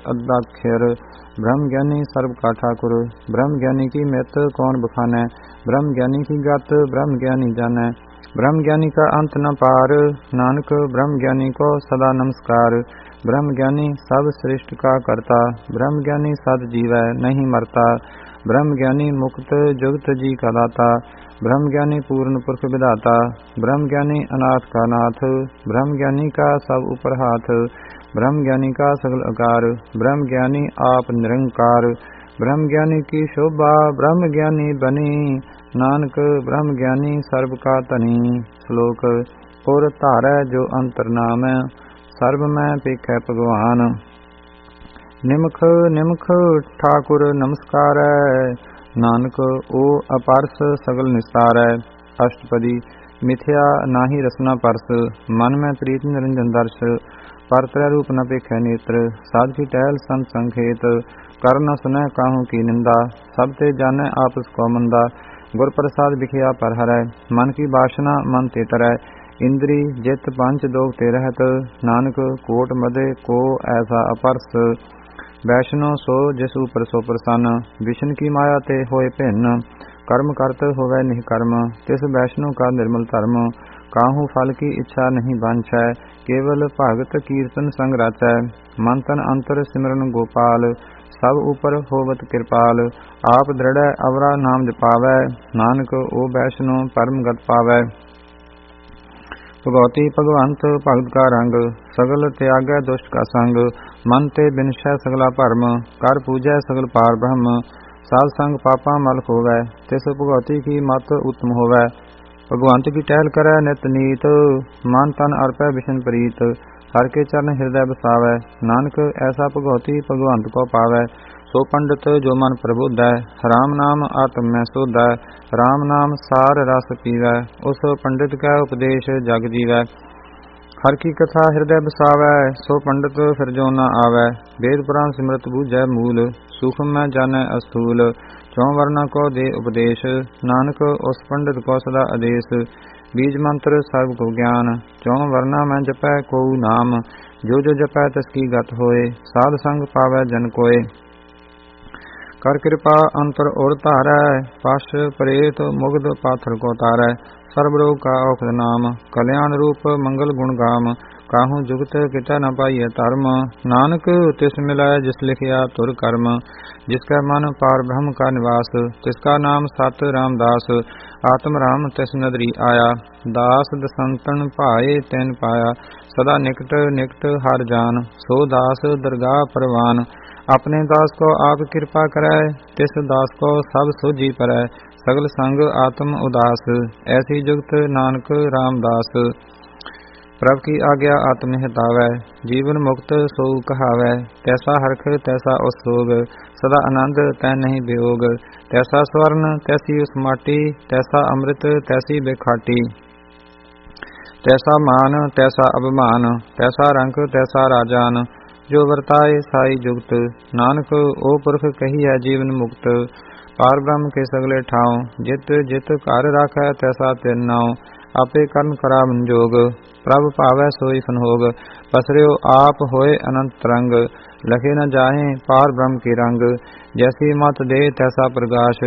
अद्धाक्षर। ब्रह्म ज्ञानी सर्व का ठाकुर। ब्रह्म ज्ञानी की मित कौन बखानै। ब्रह्म ज्ञानी की गत ब्रह्म ज्ञानी जानै। ब्रह्म ज्ञानी का अंत न पार। नानक ब्रह्म ज्ञानी को सदा नमस्कार। ब्रह्म ज्ञानी सब सृष्टि का करता। ब्रह्म ज्ञानी सद जीवै नहीं मरता। ब्रह्म ज्ञानी मुक्त जुगत जी का दाता। ब्रह्म ज्ञानी पूर्ण पुरख विधाता। ब्रह्म ज्ञानी अनाथ का नाथ। ब्रह्म ज्ञानी का सब ऊपर हाथ। ब्रह्म ज्ञानी का सगल आकार। ब्रह्म ज्ञानी आप निरंकार। ब्रह्म ज्ञानी की शोभा ब्रह्म ज्ञानी बनी। नानक ब्रह्म ज्ञानी सर्व का तनी। श्लोक। पुर धारै जो अंतर नाम। सर्व मैं पेखै भगवान। निमख निमख ठाकुर नमस्कारै। नानक ओ अपरस सगल निस्तारै। अष्टपदी। मिथ्या नाहि रसना परस। मन में प्रीत निरंजन दर्श। परतरै रूप न पेखै नेत्र। साध की टहल संत संखेत। कर न सुनै काहू की निंदा। सब ते जानै आपस को मंदा। गुर प्रसाद बिखया पर हरै। मन की वासना मन ते टरै। इंद्री जित पंच दोग ते रहत। नानक कोट मदे को ऐसा अपरस। वैष्णो सो जिस ऊपर सो प्रसन्न। विष्णु की माया ते होए भिन्न। कर्म करत होवै निष्कर्म। तिस वैष्णो का निर्मल धर्म। काहू फल की इच्छा नहीं बांछै। केवल भगत कीर्तन संग राचै। मन तन अंतर सिमरन गोपाल। सब ऊपर होवत कृपाल। आप दृढ़ अवरा नाम जपावै। नानक ओ वैष्णो परम गत पावै। भगवती भगवंत भगत का रंग। सगल त्यागै दुष्ट का संग। मन ते बिनसै सगला भरम। कर पूजै सगल पार ब्रह्म। साध संग पापा मल होवै। तिस भगवती की मत उत्तम होवै। भगवंत की टहल करै नित नीत। मन तन अर्पै विष्णु प्रीत। हर के चरण हृदय बसावै। नानक ऐसा भगवती भगवंत को पावै। सो पंडित जो मन प्रबुद्धै। राम नाम आत्म में सोधै। राम नाम सार रस पीवै। उस पंडित कै उपदेश जग जीवै। हर की कथा हृदय बसावै। सो पंडित फिर जो न आवै। वेद पुराण सिमरत बूझै मूल। सूक्ष्म में जानै अस्थूल। चौं वर्णा को दे उपदेश। नानक उस पंडित को सदा आदेश। बीज मंत्र सर्व को ज्ञान। चौं वर्णा में जपै कोउ नाम। जो जो जपै तिसकी गत होए। साध संग पावै जन कोय। कर कृपा अंतर और धारै। पश प्रेत मुग्ध पाथर को तारै। सर्व रोग का औषध नाम। कल्याण रूप मंगल गुण गाम। काहू जुगत किटै न पाइय धर्म। नानक तिस मिलै जिस लिखिया तुर कर्म। जिसका मन पार ब्रह्म का निवास। तिसका नाम सत रामदास। आत्म राम तिस नदरी आया। दास दसंतन भाए तैन पाया। सदा निकट निकट हर जान। सो दास दरगाह परवान। अपने दास को आप कृपा करै। तिस दास को सब सोझी परै। सगल संग आत्म उदास। ऐसी जुगत नानक रामदास। प्रभ की आज्ञा आत्म हितावै। जीवन मुक्त सो कहावै। तैसा हरख तैसा उस सोग। सदा आनंद तै नहीं वियोग। तैसा स्वर्ण तैसी उस माटी। तैसा अमृत तैसी बेखाटी। तैसा मान तैसा अभिमान। तैसा रंक तैसा राजान। जो वर्ताए साई जुगत। नानक ओ पुरख कही है जीवन मुक्त। पार ब्रह्म के सगले ठाव। जित जित कर राखै तैसा तिन नाव। आपे कर्म करा संजोग। प्रभ भावै सोई संभोग। पसरियो आप होए अनंत तरंग। लखे न जाहे पार ब्रह्म के रंग। जैसी मत दे तैसा प्रकाश।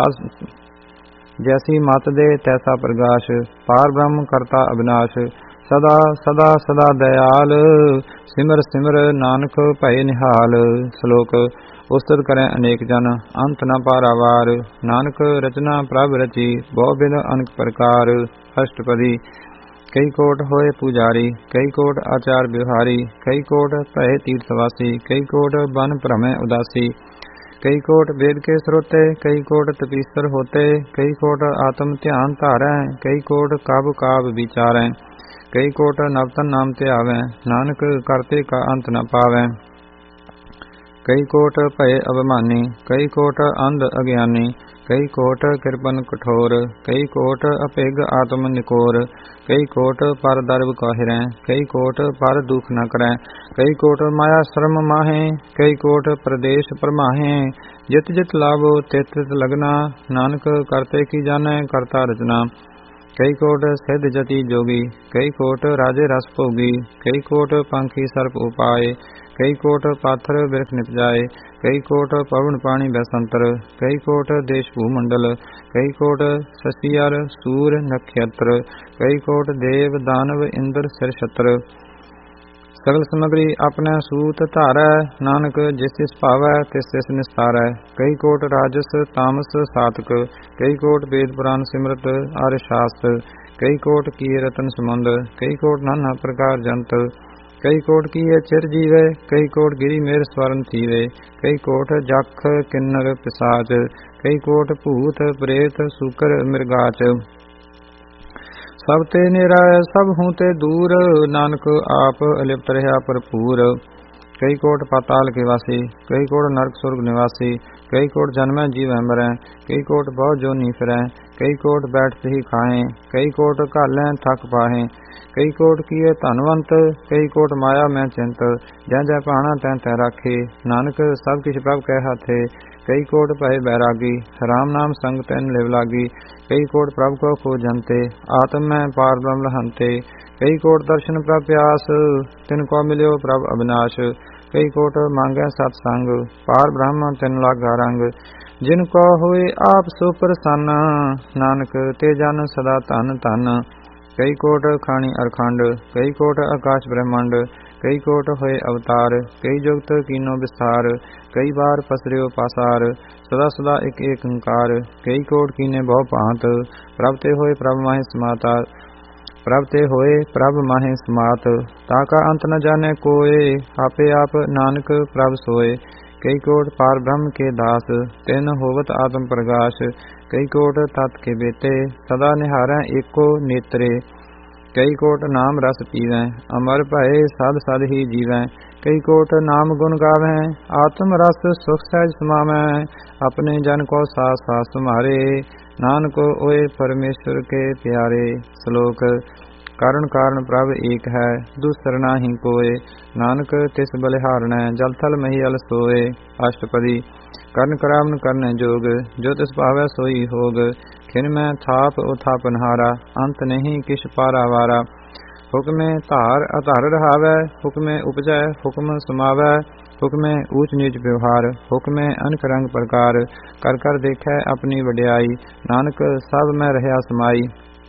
जैसी मत दे तैसा प्रकाश। पार ब्रह्म करता अविनाश। सदा सदा सदा दयाल। सिमर सिमर नानक भय निहाल। श्लोक। उस्तत करें अनेक जन। अंत न पारावार। नानक रचना प्रभ रची। बहु बिध अनेक प्रकार। अष्टपदी। कई कोट होए पुजारी। कई कोट आचार व्यवहारी। कई कोट भय तीर्थवासी। कई कोट बन भ्रमे उदासी। कई कोट वेद के स्रोते। कई कोट तपीसर होते। कई कोट आत्म ध्यान धारै। कई कोट काब काब विचारै। कई कोट नवतन नाम ध्यावै। नानक करते का अंत न पावै। कई कोट भय अभिमानी। कई कोट अंध अज्ञानी। कई कोट कृपन कठोर। कई कोट अभिग आत्म निकोर। कई कोट पर दर्भ काहिरै। कई कोट पर दुख न करै। कई कोट माया श्रम माहे। कई कोट प्रदेश परमाहे। जित जित लाभो तित तित लगना। नानक करते की जानै करता रचना। ਕਈ ਕੋਟ ਸਿੱਧ ਜਤੀ ਜੋਗੀ, ਕਈ ਕੋਟ ਰਾਜੇ ਰਸ ਭੋਗੀ, ਕਈ ਕੋਟ ਪੰਖੀ ਸਰਪ ਉਪਾਏ, ਕਈ ਕੋਟ ਪਾਥਰ ਬਿਰਖ ਨਿਪਜਾਏ, ਕਈ ਕੋਟ ਪਵਨ ਪਾਣੀ ਬੈਸੰਤਰ, ਕਈ ਕੋਟ ਦੇਸ਼ ਭੂ ਮੰਡਲ, ਕਈ ਕੋਟ ਸਸੀਅਰ ਸੂਰ ਨਖਯਤਰ, ਕਈ ਕੋਟ ਦੇਵ ਦਾਨਵ ਇੰਦਰ ਸਿਰ ਛਤਰ। ਸਗਲ ਸਮਗਰੀ ਆਪਣੇ ਸੂਤ ਧਾਰੈ, ਨਾਨਕ ਜਿਸ ਤਿਸ ਭਾਵੈ ਤਿਸ ਤਿਸ ਨਿਸਤਾਰੈ। ਕਈ ਕੋਟ ਰਾਜਸ ਤਾਮਸ ਸਾਤਕ, ਕਈ ਕੋਟ ਵੇਦ ਪੁਰਾਨ ਸਿਮਰਤ ਆਰਿ ਸ਼ਾਸਤਰ, ਕਈ ਕੋਟ ਕੀਏ ਰਤਨ ਸਮੁੰਦ, ਕਈ ਕੋਟ ਨਾਨਾ ਪ੍ਰਕਾਰ ਜੰਤ, ਕਈ ਕੋਟ ਕੀਏ ਚਿਰ ਜੀਵੇ, ਕਈ ਕੋਟ ਗਿਰੀ ਮੇਰ ਸਵਰਨ ਥੀਵੇ, ਕਈ ਕੋਟ ਜਖ ਕਿੰਨਰ ਪਿਸਾਚ, ਕਈ ਕੋਟ ਭੂਤ ਪ੍ਰੇਤ ਸੂਕਰ ਮਿਰਗਾਚ। ਸਭ ਤੇ ਨਿਰਾਇ ਸਭ ਹੂੰ ਤੇ ਦੂਰ, ਨਾਨਕ ਆਪ ਅਲਿਪਤ ਰਹਾ ਭਰਪੂਰ। ਕਈ ਕੋਟ ਪਾਤਾਲ ਕੇ ਵਾਸੀ, ਕਈ ਕੋਟ ਨਰਕ ਸੁਰਗ ਨਿਵਾਸੀ, ਕਈ ਕੋਟ ਜਨਮੈ ਜੀਵੈ ਮਰੈ, ਕਈ ਕੋਟ ਬਹੁ ਜੋਨੀ ਫਿਰੈ, ਕਈ ਕੋਟ ਬੈਠ ਹੀ ਖਾਏ, ਕਈ ਕੋਟ ਘਾਲੈ ਥਕ ਪਾਹੇ, ਕਈ ਕੋਟ ਕੀਏ ਧਨਵੰਤ, ਕਈ ਕੋਟ ਮਾਇਆ ਮੈਂ ਚਿੰਤ, ਜੈ ਜੈ ਭਾਣਾ ਤੈ ਤੈ ਰਾਖੇ, ਨਾਨਕ ਸਭ ਕਿਛ ਪ੍ਰਭ ਕੈ ਹਾਥੇ। ਕਈ ਕੋਟ ਭਏ ਬੈਰਾਗੀ, ਰਾਮ ਨਾਮ ਸੰਗ ਤੈਨ ਲਿਵ ਲਾਗੀ, ਕਈ ਕੋਟ ਪ੍ਰਭ ਕੋ ਖੋਜੰਤੇ, ਆਤਮ ਮੈਂ ਪਾਰ ਬ੍ਰਹਮ ਲਹੰਤੇ, ਕਈ ਕੋਟ ਦਰਸ਼ਨ ਪ੍ਰਭ ਪਿਆਸ, ਤਿਨ ਕੋ ਮਿਲਿਓ ਪ੍ਰਭ ਅਬਿਨਾਸ਼, ਕਈ ਕੋਟ ਮੰਗੈ ਸਤ ਸੰਗ, ਪਾਰ ਬ੍ਰਹਮ ਤਿਨ ਲਾਗਾ ਰੰਗ, ਜਿਨ ਕੋ ਹੋਏ ਆਪ ਸੋ ਪ੍ਰਸੰਨ, ਨਾਨਕ ਤੇ ਜਨ ਸਦਾ ਧਨ ਧਨ। ਕਈ ਕੋਟ ਖਾਣੀ ਅਰਖੰਡ, ਕਈ ਕੋਟ ਆਕਾਸ਼ ਬ੍ਰਹਮੰਡ, ਕਈ ਕੋਟ ਹੋਏ ਅਵਤਾਰ, ਕਈ ਜੁਗਤ ਕੀਨੋ ਵਿਸਥਾਰ, ਕਈ ਬਾਰ ਪਸਰਿਓ ਪਾਸਾਰ, ਸਦਾ ਸਦਾ ਇਕ ਏਕ ਓੰਕਾਰ, ਕਈ ਕੋਟ ਕੀਨੇ ਬਹੁ ਭਾਂਤ, ਪ੍ਰਭ ਤੇ ਹੋਏ ਪ੍ਰਭ ਮਾਹਿ ਸਮਾਤਾ, ਪ੍ਰਭ ਤੇ ਹੋਏ ਪ੍ਰਭ ਮਾਹਿ ਸਮਾਤ, ਤਾ ਕਾ ਅੰਤ ਨ ਜਾਣੈ ਕੋਏ, ਆਪੇ ਆਪ ਨਾਨਕ ਪ੍ਰਭ ਸੋਏ। ਕਈ ਕੋਟ ਪਾਰ ਬ੍ਰਹਮ ਕੇ ਦਾਸ, ਤਿਨ ਹੋਵਤ ਆਤਮ ਪ੍ਰਗਾਸ਼, ਕਈ ਕੋਟ ਤਤ ਕੇ ਬੇਤੇ, ਸਦਾ ਨਿਹਾਰੈ ਏਕੋ ਨੇਤਰੇ, ਕਈ ਕੋਟ ਨਾਮ ਰਸ ਪੀਵੈ, ਅਮਰ ਭਏ ਸਦ ਸਦ ਹੀ ਜੀਵੈ, ਕਈ ਕੋਟ ਨਾਮ ਗੁਣ ਗਾਵੈ, ਆਤਮ ਰਸ ਸੁਖ ਸਹਿਜ ਸਮਾਵੈ, ਆਪਣੇ ਜਨ ਕੋ ਸਾਸ ਸਾਸ ਤੁਮਾਰੇ, ਨਾਨਕ ਓਏ ਪਰਮੇਸ਼ਰ ਕੇ ਪਿਆਰੇ। ਸ਼ਲੋਕ ਕਾਰਨ ਕਾਰਨ ਪ੍ਰਭ ਏਕ ਹੈ, ਦੂਸਰ ਨਾਹੀ ਕੋਏ, ਨਾਨਕ ਤਿਸ ਬਲਿਹਾਰਣੈ, ਜਲ ਥਲ ਮਹੀਅਲ ਸੋਏ। ਅਸ਼ਟਪਦੀ ਕਰਨ ਕਰਾਵਨ ਕਰਨੈ ਜੋਗ, ਜੋ ਤਿਸ ਭਾਵੈ ਸੋਈ ਹੋਗ, ਖਿਨ ਮੈਂ ਥਾਪ ਉਥਾਪਨਹਾਰਾ, ਅੰਤ ਨਹੀਂ ਕਿਛ ਪਾਰਾਵਾਰਾ, ਹੁਕਮੇ ਧਾਰ ਅਧਾਰ ਰਹਾਵੈ, ਹੁਕਮੇ ਉਪਜੈ ਹੁਕਮ ਸਮਾਵੈ, ਹੁਕਮੇ ਊਚ ਨੀਚ ਵਿਵਹਾਰ, ਹੁਕਮੇ ਅਨਕ ਰੰਗ ਪ੍ਰਕਾਰ, ਕਰ ਕਰ ਦੇਖੈ ਆਪਣੀ ਵਡਿਆਈ, ਨਾਨਕ ਸਭ ਮੈਂ ਰਹਿਆ ਸਮਾਈ।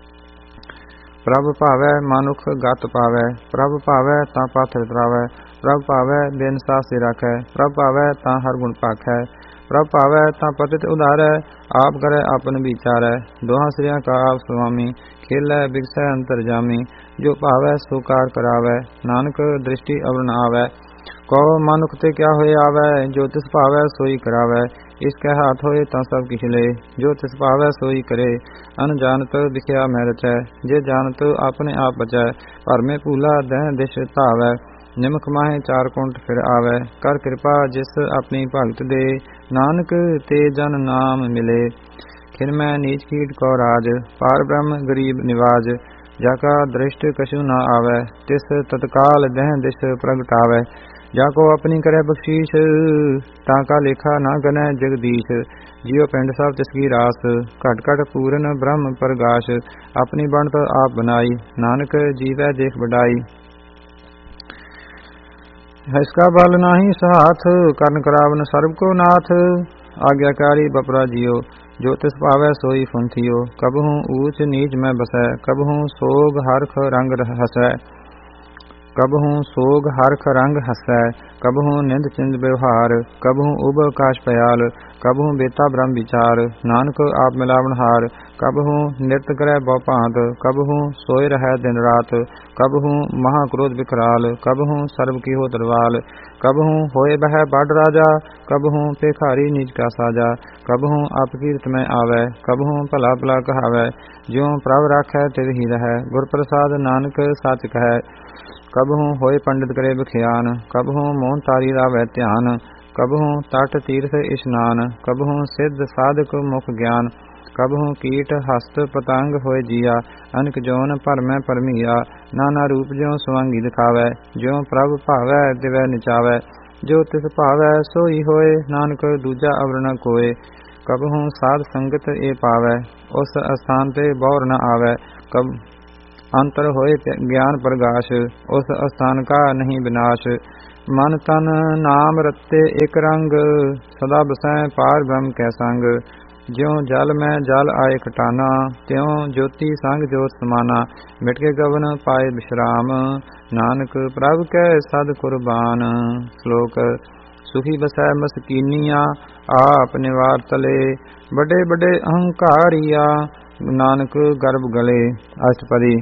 ਪ੍ਰਭ ਭਾਵੈ ਮਨੁਖ ਗਤ ਪਾਵੈ, ਪ੍ਰਭ ਭਾਵੈ ਤਾਂ ਪਾਥਰ ਤਰਾਵੈ, ਪ੍ਰਭ ਭਾਵੈ ਬਿਨ ਸਾਸੀ ਰਾਖੈ, ਪ੍ਰਭ ਭਾਵੈ ਤਾਂ ਹਰ ਗੁਣ ਭਾਖੈ, ਪ੍ਰਭ ਭਾਵੈ ਤਾਂ ਪਤਿਤ ਉਧਾਰੈ, ਆਪ ਕਰੈ ਆਪਨ ਵਿਚਾਰੈ, ਦੋਹਾਂ ਸ੍ਰਿਆਂ ਕਾ ਆਪ ਸੁਆਮੀ, ਖੇਲੈ ਬਿਗਸੈ ਅੰਤਰ ਜਾਮੀ, ਜੋ ਭਾਵੈ ਸੋ ਕਾਰ ਕਰਾਵੈ, ਨਾਨਕ ਦ੍ਰਿਸ਼ਟੀ ਅਵਰ ਨ ਆਵੈ, ਕਹੋ ਮਨੁਖ ਤੇ ਕਿਆ ਹੋਏ ਆਵੈ, ਜੋ ਤਿਸ ਭਾਵੈ ਸੋਈ ਕਰਾਵੈ, ਇਸ ਕੈ ਹਾਥ ਹੋਏ ਤਾਂ ਸਭ ਕਿਛ ਲਏ, ਜੋ ਤਿਸ ਭਾਵੈ ਸੋਈ ਕਰੇ, ਅਨਜਾਨਤ ਵਿਖਿਆ ਮੈਂ ਰਚੈ, ਜੇ ਜਾਣਤ ਆਪਣੇ ਆਪ ਬਚੈ, ਭਰਮੇ ਭੂਲਾ ਦਹਿ ਦਿਸ਼ ਧਾਵੈ, ਨਿਮਖ ਮਾਹੇ ਚਾਰ ਕੁੰਟ ਫਿਰ ਆਵੈ, ਕਰ ਕਿਰਪਾ ਜਿਸ ਆਪਣੀ ਭਗਤ ਦੇ, ਨਾਨਕ ਤੇ ਜਨ ਨਾਮ ਮਿਲੇ। ਖਿਨ ਮੈਂ ਨੀਚ ਕੀਟ ਕੋ ਰਾਜ, ਪਾਰ ਬ੍ਰਹਮ ਗਰੀਬ ਨਿਵਾਜ, ਜਾ ਕਾ ਦ੍ਰਿਸ਼ਟ ਕਛੂ ਨਾ ਆਵੈ, ਤਿਸ ਤਤਕਾਲ ਦਹਿ ਦਿਸ਼ ਪ੍ਰਗਟਾਵੈ, ਜਾ ਕੋ ਆਪਣੀ ਕਰੈ ਬਖਸ਼ੀਸ਼, ਤਾਂ ਕਾ ਲੇਖਾ ਨਾ ਗਨੈ ਜਗਦੀਸ਼, ਜਿਉ ਪਿੰਡ ਸਭ ਤਿਸ ਕੀ ਰਾਸ, ਘਟ ਘਟ ਪੂਰਨ ਬ੍ਰਹਮ ਪ੍ਰਗਾਸ਼, ਆਪਣੀ ਬਣਤ ਆਪ ਬਨਾਈ, ਨਾਨਕ ਜੀਵੈ ਦੇਖ ਵਡਾਈ। ਇਸਕਾ ਬਲ ਨਾਹੀ ਸਾਥ, ਕਰਨ ਕਰਾਵਨ ਸਰਬ ਕੋ ਨਾਥ, ਆਗਿਆਕਾਰੀ ਬਪਰਾ ਜਿਉ, ਜੋ ਤਿਸ ਭਾਵੈ ਸੋਈ ਫੁੰਥਿਓ, ਕਬਹੂ ਊਚ ਨੀਚ ਮੈਂ ਬਸੈ, ਕਬਹੂ ਸੋਗ ਹਰਖ ਰੰਗ ਹਸੈ, ਕਬਹੂ ਸੋਗ ਹਰਖ ਰੰਗ ਹਸੈ, ਕਬਹੂ ਨਿੰਦ ਚਿੰਦ ਵਿਵਹਾਰ, ਕਬਹੂ ਉਬ ਆਕਾਸ਼ ਪਿਆਲ, ਕਬਹੂ ਬੇਤਾ ਬ੍ਰਹਮ ਵਿਚਾਰ, ਨਾਨਕ ਆਪ ਮਿਲਾਵਨ ਹਾਰ, ਕਬਹੂ ਨਿਰਤ ਕਰੈ ਬਹੁ ਭਾਂਤ, ਕਬਹੂ ਸੋਇ ਰਹੈ ਦਿਨ ਰਾਤ, ਕਬਹੂ ਮਹਾ ਕ੍ਰੋਧ ਵਿਕਰਾਲ, ਕਬਹੂ ਸਰਬ ਕੀ ਹੋ ਦਰਵਾਲ, ਕਬਹੂ ਹੋਏ ਬਹਿ ਬੜ ਰਾਜਾ, ਕਬਹੂ ਭੇਖਾਰੀ ਨੀਚ ਕਾ ਸਾਜਾ, ਕਬਹੂ ਆਪ ਕੀਰਤ ਮੈਂ ਆਵੈ, ਕਬਹੂ ਭਲਾ ਭਲਾ ਕਹਾਵੈ, ਜਿਉ ਪ੍ਰਭ ਰਾਖੈ ਤਿਵ ਹੀ ਰਹੈ, ਗੁਰ ਪ੍ਰਸਾਦ ਨਾਨਕ ਸੱਚ ਕਹੈ, ਕਬਹੂ ਹੋਏ ਪੰਡਿਤ ਕਰੇ ਬਖਿਆਨ, ਕਬਹੂ ਮੋਹਨ ਤਾਰੀ ਰਾਵੈ ਧਿਆਨ, ਕਬਹੂ ਤਟ ਤੀਰਥ ਇਸ਼ਨਾਨ, ਕਬਹੂ ਸਿੱਧ ਸਾਧਕ ਮੁਖ ਗਿਆਨ, ਕਬਹੂ ਕੀਟ ਹਸਤ ਪਤੰਗ ਹੋਏ ਜੀਆ, ਅਨਕ ਜੋਨ ਭਰਮੈ ਪਰਮੀਆ, ਨਾਨਾ ਰੂਪ ਜਿਉ ਸਵਾਂਗੀ ਦਿਖਾਵੈ, ਜਿਉ ਪ੍ਰਭ ਭਾਵੈ ਦਿਵੈ ਨਿਚਾਵੈ, ਜੋ ਤਿਸ ਭਾਵੈ ਸੋਈ ਹੋਏ, ਨਾਨਕ ਦੂਜਾ ਅਵਰ ਨ ਕੋਏ, कबहू साध संगत ए पावै, उस स्थान ते बौर न आवै। कब अंतर होए ज्ञान प्रकाश, उस स्थान का नहीं विनाश। मन तन नाम रत्ते एक रंग, सदा बसै पार ब्रह्म कै संग। ज्यों जल में जल आए खटाना, त्यों ज्योति संग ज्योत समाना। मिट के गवन पाए विश्राम, नानक प्रभु कै सद कुर्बान। श्लोक सुखी बसै मस्कीनिया, आप निवार तले। बड़े बड़े अहंकारिया, नानक गर्भ गले। अष्टपदी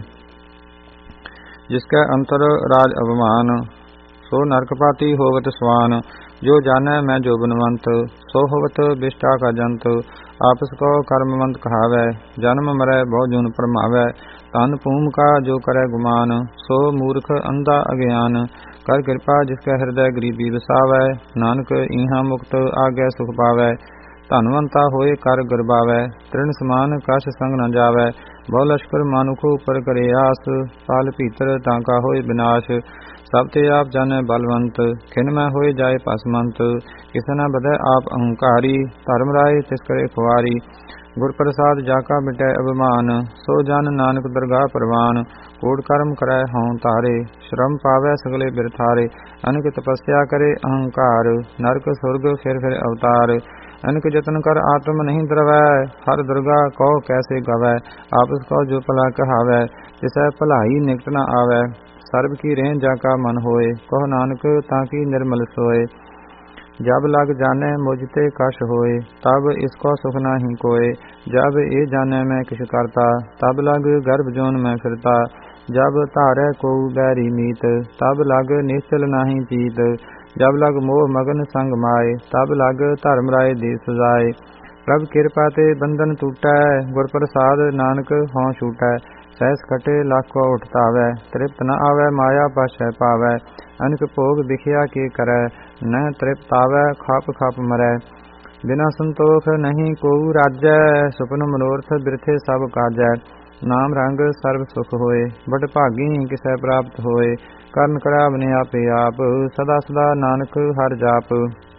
जिसके अंतर राज अभिमान, सो नरकपाती होवत स्वान। जो जानै मैं जो बनवंत, सो होवत बिष्टा का जंत। आपस को कर्मवंत कहावै, जन्म मरै बहु जून परमावै। तन भूम का जो करे गुमान, सो मूर्ख अंधा अज्ञान। कर कृपा जिसके हृदय गरीबी बसावै, नानक इहाँ मुक्त आगे सुख पावै। धनवंता होए कर गरबावै, तृण समान कछ संग न जावै। बहु लश्कर मानुख ऊपर करे आस, साल भीतर तांका होए विनाश। सब ते आप जाने बलवंत, खिन में होए जाए पसमंत। किसे न बधै आप अहंकारी, धर्म राय तिस करे खुआरी। गुर प्रसाद जाका मिटै अभिमान, सो जन नानक दरगाह परवान। कूड़ कर्म करै हों तारे, श्रम पावै सगले बिरथारे। अनक तपस्या करे अहंकार, नरक सुरग फिर अवतार। अनक जतन कर आत्म नहीं द्रवै, हर दुर्गा कहो कैसे गवै। आपस को जो भला कहावै, जिसै भलाई निकट न आवै। सर्व की रें जाका मन होए, कहो नानक ताकि निर्मल सोए। जब लग जाने मुझते कश होए, तब इसको सुख नहीं कोय। जब ये जाने मैं किछ करता, तब लग गर्भ जोन में फिरता। जब धारै को बैरी मीत, तब लग निश्चल नहीं चीत। जब लग मोह मगन संग माए, तब लग धर्म राय दे सजाए। प्रभ कृपा ते बंधन टूटै, गुर प्रसाद नानक हों छूटै। सहस कटे लाखो उठतावै, तृप्त न आवै माया पाशै पावै। अनक भोग दिखिया के करै, न तृप्त आवै खाप खाप मरै। बिना संतोख नहीं कोऊ राजै, सुपन मनोरथ बिरथे सब काजै। नाम रंग सर्व सुख होए, बड़ भागी किसै प्राप्त होए। ਕਰਨ ਕਰਾਵਨੇ ਆਪੇ ਆਪ, ਸਦਾ ਸਦਾ ਨਾਨਕ ਹਰ ਜਾਪ।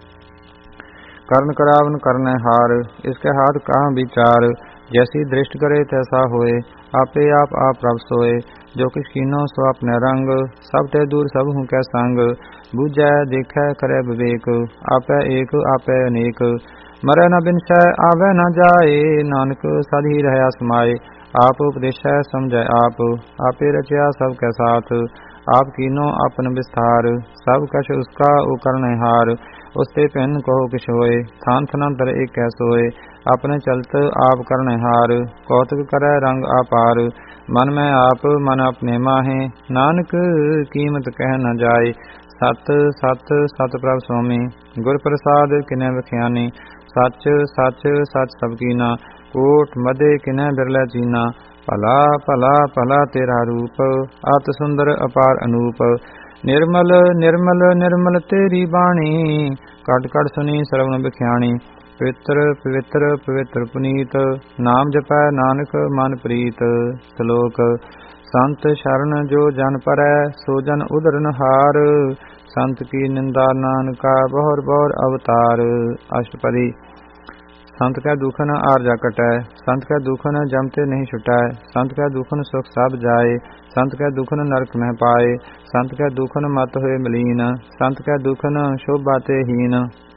ਕਰਨ ਕਰਾਵਨ ਕਰਨੈ ਹਾਰ, ਇਸਕੇ ਹਾਥ ਕਹਾਂ ਵਿਚਾਰ। जैसी दृष्ट करे तैसा होए, आपे आप प्रभ सोए। जो किछ कीनो सो अपने रंग, सब ते दूर सब हूँ कै संग। बूझै देखै करे विवेक, आपै एक आपै अनेक। मरै न बिनसै आवे न जाए, नानक सद ही रहया समाए। आप उपदेशै समझै आप, आपे रचया सब कै साथ। आप कीनो आपन विस्तार, सब कछ उसका ओ करनै हार। उसते भिन्न कहो किछ होए, थान थनांतर एक कै सोए। अपने चलत आप करनै हार, कौतुक करै रंग अपार। मन में आप मन अपने माहे, नानक कीमत कह न जाए। सत सत सत प्रभ स्वामी, गुर प्रसाद किनै बख्यानी। सच सच सच सब कीना, कोट मदे किनै बिरलै चीना। भला भला भला तेरा रूप, अत सुंदर अपार अनूप। निर्मल निर्मल निर्मल तेरी बाणी, कट कट सुनी श्रवण बख्याणी। पवित्र पवित्र पवित्र पुनीत, नाम जपै नानक मन प्रीत। श्लोक संत शरण जो जन परै, सो जन उदरन हार। संत की निंदा नानका, बहुर बहुर अवतार। अष्टपदी संत कै दुखन आरजा कटै, संत कै दुखन जमते नहीं छुटै। संत कै दुखन सुख सब जाए, संत कै दुखन नरक में पाए। संत कै दुखन मत होए मलीन, संत कै दुखन शोभा ते हीन।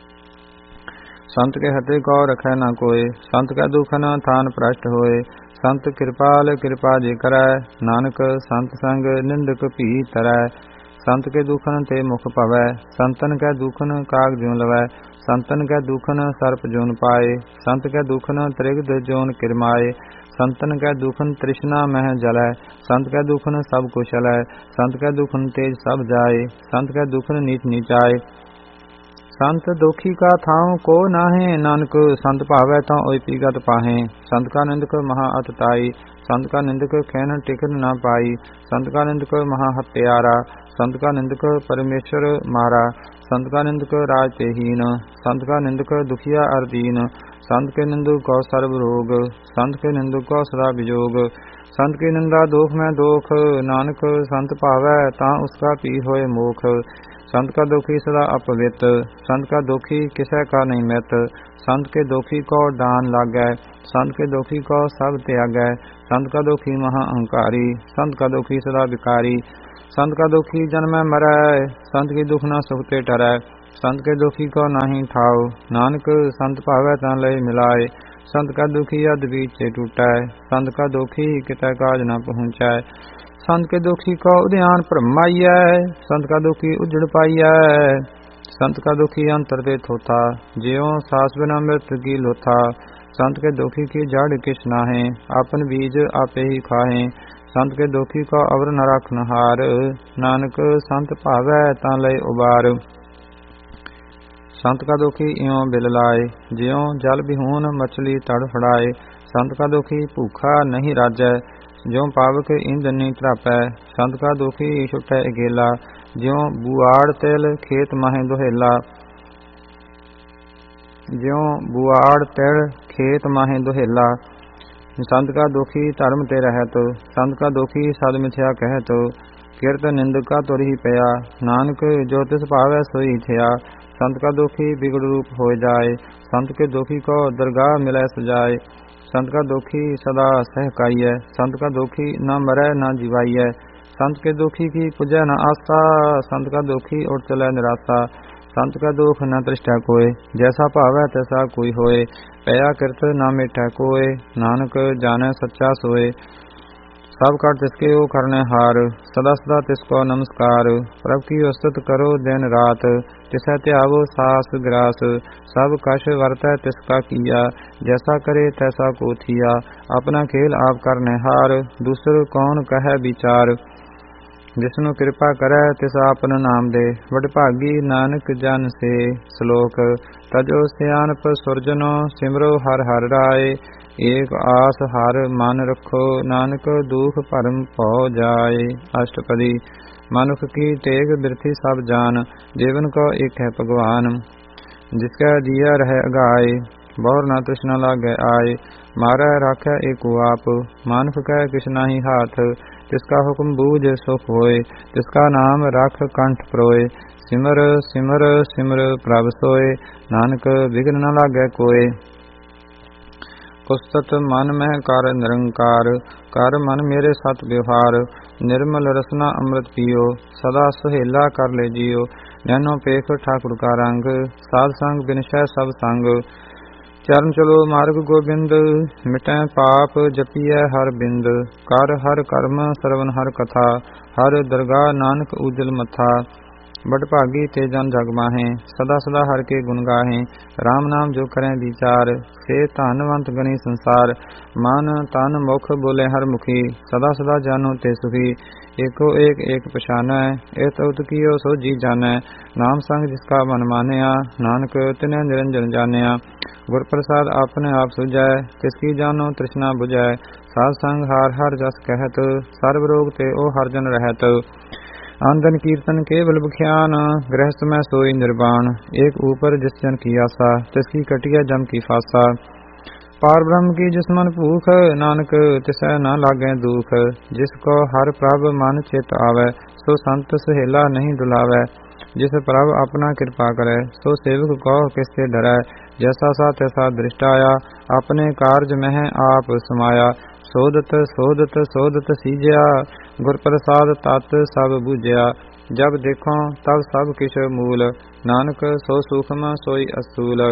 संत के हते गौ रखै न कोय, संत कै दुखन थान भ्रष्ट होए। संत कृपाल कृपा जे करै, नानक संत संग निंदक भी तरै। संत के दुखन ते मुख पवै, संतन कै दुखन काग ज्यों लवै। संतन कै दुखन सर्प जोन पाए, संत कै दुखन त्रिगद जोन किरमाए। संतन कै दुखन तृष्णा मह जलै, संत कै दुखन सब कुशलै। संत कै दुखन तेज सब जाए, संत कै दुखन नीच नीचाए। संत दोखी का थाऊं को नाहे, नानक संत भावै तो ओपीगत पाहे। संत का निंदक महा अतताई, संत का निंदक खैन टिकन न पाई। संत का निंदक महा हत्यारा, संत का निंदक परमेश्वर मारा। संत का निंदक राज ते हीन, संत का निंदक दुखिया अरदीन। संत के निंदक को सर्व रोग, संत के निंदक को सदा विजोग। संत की निंदा दोख में दोख, नानक संत भावै ता उसका पी होए मोख। संत का दोखी सदा अपवित, संत का दोखी किसै का नहीं मित। संत के दोखी को दान लागै, संत के दोखी को सब त्यागै। संत का दोखी महा अहंकारी, संत का दोखी सदा विकारी। संत का दोखी जन्मै मरै, संत की दुख न सुख ते टरै। संत के दोखी को नाही ठाओ, नानक संत भावै तां लय मिलाए। संत का दुखी अध बीचे टूटै, संत का दोखी कितै काज न पहुँचै। संत के दोखी को उद्यान भरमाइयै, संत का दोखी उजड़ पाइयै। संत का दोखी अंतर दे थोथा, ज्यों सास बिना मृत की लोथा। संत के दोखी की जड़ किछ नाहे, आपन बीज आपे ही खाहे। संत के दोखी को अवर न राखन हार, नानक संत भावै तां लय उबार। संत का दोखी इयों बिल लाए, ज्यों जल बिहून मछली तड़फड़ाए। संत का दोखी भूखा नहीं राजै, ज्यों पावक ईंधन नहीं तरापै। संत का दोखी छुटै अकेला, ज्यों बुआड़ तिल खेत माहे दुहेला। ज्यों बुआड़ तिल खेत माहे दुहेला। संत का दोखी धर्म ते रहत, संत का दोखी सद मिथ्या कहत। किरत निंदका तुर ही पया, नानक जो तिस भावै सोई थिया। संत का दोखी बिगड़ रूप हो जाए, संत के दोखी को दरगाह मिलै सजाए। संत का दोखी सदा सहकाइय, संत का दोखी न मरै न जीवाइय। संत के दोखी की पुजै न आस्था, संत का दोखी उठ चलै निराशा। संत का दोख न तृष्ठा कोय, जैसा भावै तैसा कोई होए। पया किरत न मिटै कोय, नानक जानै सच्चा सोए। सब कर तिसके ओ करने हार, सदा सदा तिसको नमस्कार। प्रभ की उस्तत करो दिन रात, तिसै त्यावो सास ग्रास। सब कश वरतै तिसका किया, जैसा करे तैसा को थिया। अपना खेल आप करने हार, दूसर कौन कहे विचार। जिसनु कृपा करै तिस आपन नाम दे, वडभागी नानक जन से। श्लोक तजो सियानप सुरजनो, सिमरो हर हर राय। एक आस हर मन रखो, नानक दुख भरम भौ जाए। अष्टपदी मनुख की टेक बिरथी सब जान, जीवन को एक है भगवान। जिसका जिया रहे अगाए, बहुर न तृष्णा लागे आए। मारै राखै एको आप, मानुख कह किछ नाही हाथ। तिसका हुक्म बूझ सुख होए, तिसका नाम रख कंठ परोए। सिमर सिमर सिमर प्रभ सोए, नानक विघ्न न लागे कोय। पुस्तक मन में कर निरंकार, कर मन मेरे सत व्यवहार। निर्मल रसना अमृत पियो, सदा सुहेला कर ले जियो। नैनो पेख ठाकुर का रंग, साध संग बिनशै सब संग। चरण चलो मार्ग गोबिंद, मिटै पाप जपिय हर बिंद। कर हर कर्म श्रवण हर कथा, हर दरगाह नानक उजल मथा। बडभागी ते जन जग माहे, सदा सदा हर के गुण गाहे। राम नाम जो करें विचार, से धनवंत गणी संसार। मन तन मुख बोले हर मुखी, सदा सदा जानो ते सुखी। एको एक पछानै, इत उत कियो सो जी जानै। नाम संग जिसका मन मानया, नानक तिने निरंजन जानिया। गुर प्रसाद आपने आप सुझै, तिसकी जानो तृष्णा बुझै। साध संग हार हर जस कहत, सर्व रोग ते ओ हर जन रहत। आंदन कीर्तन केवल बख्यान, गृहस्थ में सोई निर्वाण। एक ऊपर जिस जन की आशा, तिसकी कटिया जम की फासा। पार ब्रह्म की जिस मन भूख, नानक तिसै न लागे दुख। जिसको हर प्रभ मन चित आवे, सो संत सहेला नहीं डुलावे। जिस प्रभ अपना कृपा करे, सो सेवक को किससे डरै। जैसा सा तैसा दृष्टाया, अपने कारज में आप समाया। सोदत सोदत सोदत सीजया, गुर प्रसाद तत् सब बूझया। जब देखो तब सब किछ मूल, नानक सो सूक्ष्म सोई असूल।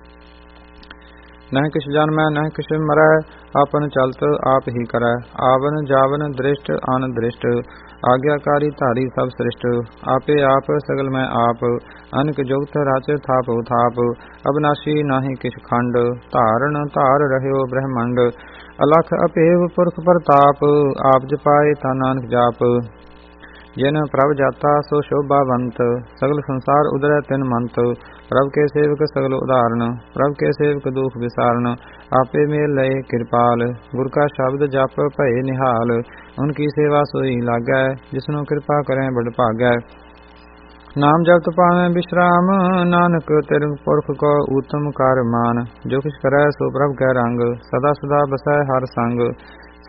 नह किछ जन्मै नह किछ मरै, आपन चलत आप ही करै। आवन जावन दृष्ट अन दृष्ट, आज्ञाकारी धारी सब सृष्ट। आपे आप सगल में आप, अनक जुगत रच थाप थाप। अविनाशी नाहि किछ खंड, धारण धार रहयो ब्रह्मंड। अलख अपेव पुरख प्रताप, आप जपाए ता नानक जाप। जिन प्रभ जाता सो शोभावंत, सगल संसार उदरै तिन मंत। प्रभ के सेवक सगल उदाहरण, प्रभ के सेवक दुख विसारण। आपे मेल लय कृपाल, गुर का शब्द जप भय निहाल। उनकी सेवा सोई लागै, जिसनु कृपा करें बड़ भागै। नाम जपत पावें विश्राम, नानक तिरु पुरख को उत्तम कर मान। जो किछ करै सो प्रभ कै रंग, सदा सदा बसै हर संग।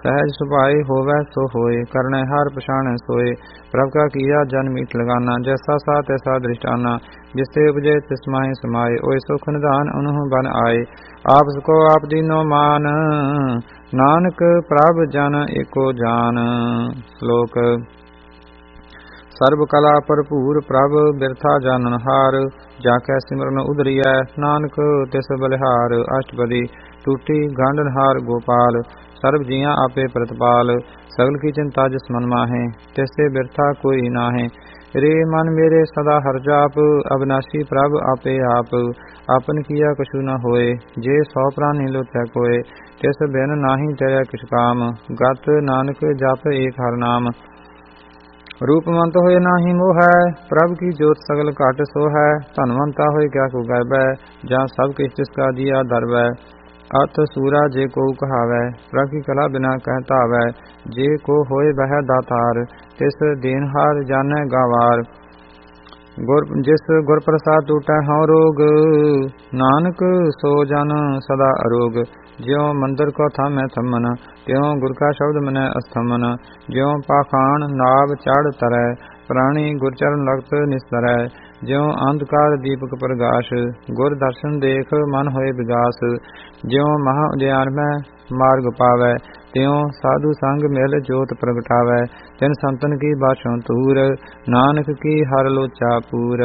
सहज सुभाए होवै सो होए, करने हार पछाणै सोए। प्रभ का किया जन मीठ लगाना, जैसा सा तैसा दृष्टाना। जिससे उपजे तिस माहि समाये, ओय सुख निधान उन्हु बन आए। आपस को आप दीनो मान, नानक प्रभ जन एको जान। श्लोक। सर्व कला भरपूर प्रभ बिरथा जानन हार, जाकै सिमरन उदरियै नानक तिस बलिहार। अष्टपदी। टूटी गांडन हार गोपाल, सर्व जिया आपे प्रतिपाल। सगल की चिंता जिस मन माहे, तिससे बिरथा कोई नाहे। रे मन मेरे सदा हर जाप, अविनाशी प्रभ आपे आप। आपन किया कछु न होए, जे सौ प्राणी लोचै कोय। तिस बिन नाही चरै किछ काम, गत नानक जप एक हर नाम। रूपवंत होए नाही मोह है, प्रभ की जोत सगल घट सो है। धनवंता होए क्या को गैबै, जहाँ सब किछ जिसका दिया दरबै। अत सूरा जे को कहावै, प्रभ की कला बिना कहता आवै। जे को होए वह दातार, तिस देनहार जानै गावार। जिस गुर प्रसाद टूटै हौ रोग, नानक सो जन सदा अरोग। ज्यों मंदिर को थामै थमन, त्यों गुर का शब्द मनै अस्थमन। ज्यों पाखाण नाभ चढ़ तरै, प्राणी गुरचरण लगत निस्तरै। ज्यों अंधकार दीपक प्रगाश, गुर दर्शन देख मन होए विगास। ज्यों महा उद्यान में मार्ग पावै, त्यों साधु संग मिल जोत प्रगटावै। तिन संतन की बाछों तूर, नानक की हर लोचा पूर।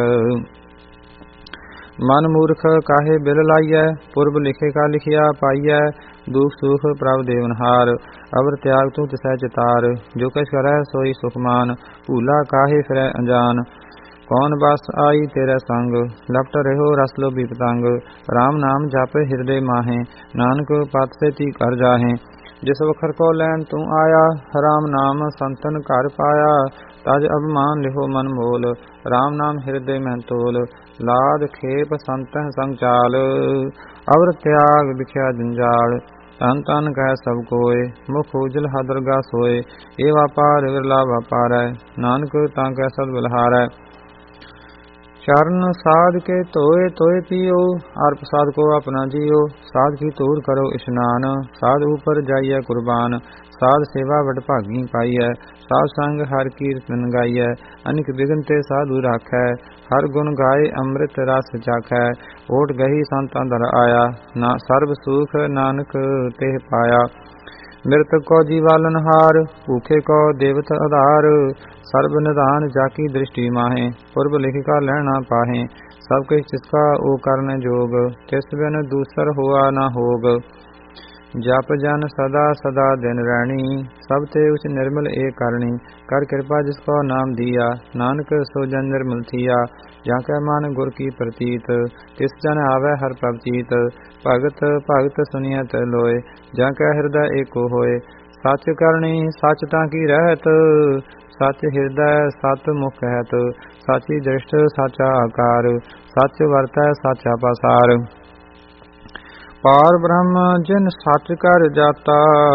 मन मूर्ख काहे बिल लाइयै, पूर्व लिखे का लिखिया पाइयै। दुख सुख प्रभ देवनहार, अवर त्याग तू तिसै चितार। जो कछ करै सोई सुखमान, भूला काहे फिरै अनजान। कौन बस आई तेरे संग, लपट रहो रस लोभी पतंग। राम नाम जप हृदय माहे, नानक पत से ती कर जाहे। जिस वखर को लैन तू आया, राम नाम संतन घर पाया। तज अभिमान लिहो मन मोल, राम नाम हृदय में तोल। लाद खेप संतह संग चाल, अवर त्याग बिख्या जंजाल। तन तन कह सब कोय, मुख उजल हदरगा सोय। ए व्यापार विरला व्यापार है, नानक तांकै सद बलहारै। चरण साध के तोए तोए पियो, और प्रसाद को अपना जियो। साध की तूर करो स्नान, साध ऊपर जाइए कुर्बान। साध सेवा बड़ भागी पाइयै, साध संग हर कीर्तन गाइयै। अनिक बिघन ते साधु राखै, हर गुण गाए अमृत रस चाखै। ओट गही संत अंदर आया, ना सर्ब सुख नानक तेह पाया। मृतक को जीवालन हार, भूखे को देवत आधार। सर्व निधान जाकी दृष्टि माहे, पूर्व लिख का लहना पाहे। सब किछ जिसका ओ करने जोग, तिस बिन दूसर हुआ न होग। जप जन सदा सदा दिन रैणी, सब ते उच निर्मल एक करणी। कर कृपा जिसको नाम दिया, नानक सो जन निर्मल थिया। जाकै मन गुर की प्रतीत, तिस जन आवे हर प्रवचीत। भगत भगत सुनियत लोय, जाकै हृदय एको होय। सच करणी सच ताकी रहत, सच हृदय सत मुख कहत। साची दृष्ट साचा आकार, सच वरतै साचा पासार। पार ब्रह्म जिन सच कर जाता,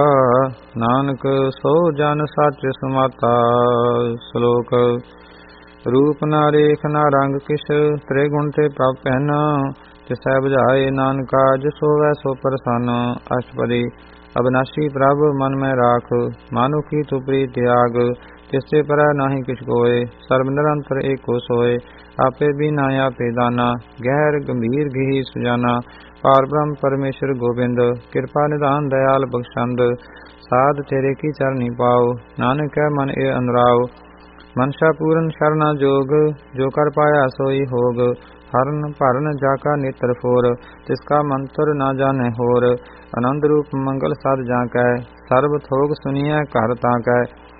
नानक सो जन सच समाता। श्लोक। रूप न रेख न रंग किस, त्रिगुण ते प्रभ पहन। तिसै बुझाए नानका, जिस होवै सो प्रसन्न। अष्टपदी। अविनाशी प्रभ मन में राख, मानुखी तू प्रीत त्याग। तिससे परै नाही किछ कोय, सर्व निरंतर एको सोय। आपे बिना आपे दाना, गहर गंभीर गिही सुजाना। पार ब्रह्म परमेश्वर गोविंद, कृपा निधान दयाल बख्शंद। साध तेरे की चरनी पाओ, नानक है मन ए अनुराव। मनसा पूरन शरणा जोग, जो कर पाया सोई होग। हरन भरन जाका नेत्र फोर, तिसका मंत्र ना जाने होर। आनंद रूप मंगल साध जाकै, सर्व थोग सुनिए घर ताकै।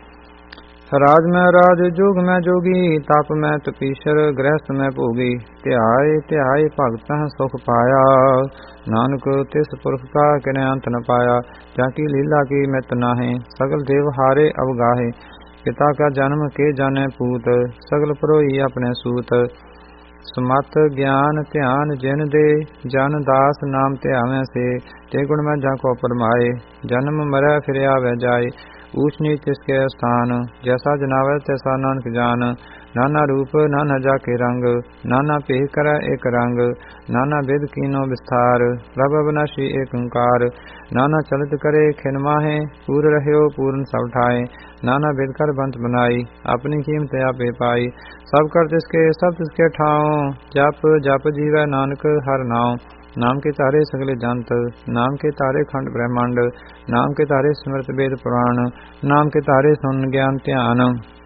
राज में राज, जोग में जोगी। तप में तपीशर, गृहस्थ में भोगी। ध्याय ध्याय भगत सुख पाया, नानक तिस पुरख का किने अंत न पाया। जाकी लीला की मित नाहे, सगल देव हारे अवगाहे। पिता का जन्म के जाने पूत, सगल परोई अपने सूत। समत ज्ञान ध्यान जिन दे, जन दास नाम ध्यावे से। ते गुण में जाको परमाए, जन्म मरै फिर आवे जाए। ऊच नीच तिसके स्थान, जैसा जनावे तैसा नानक जान। नाना रूप नाना जाके रंग, नाना पेह कर एक रंग, नाना विध कीनो विस्तार, प्रभ अविनाशी एक ओंकार, नाना चलित करे खिन माहे, पूर रह्यो पूर्ण सब ठाए, नाना विध कर बंत बनाई, अपनी कीमत आपे पाई, सब कर तिसके सब तिसके ठाओ, जप जप जीवै नानक हर नाम, नाम के तारे सगले जंत, नाम के तारे खंड ब्रह्मांड, नाम के तारे स्मृत वेद पुराण, नाम के तारे सुन ज्ञान ध्यान,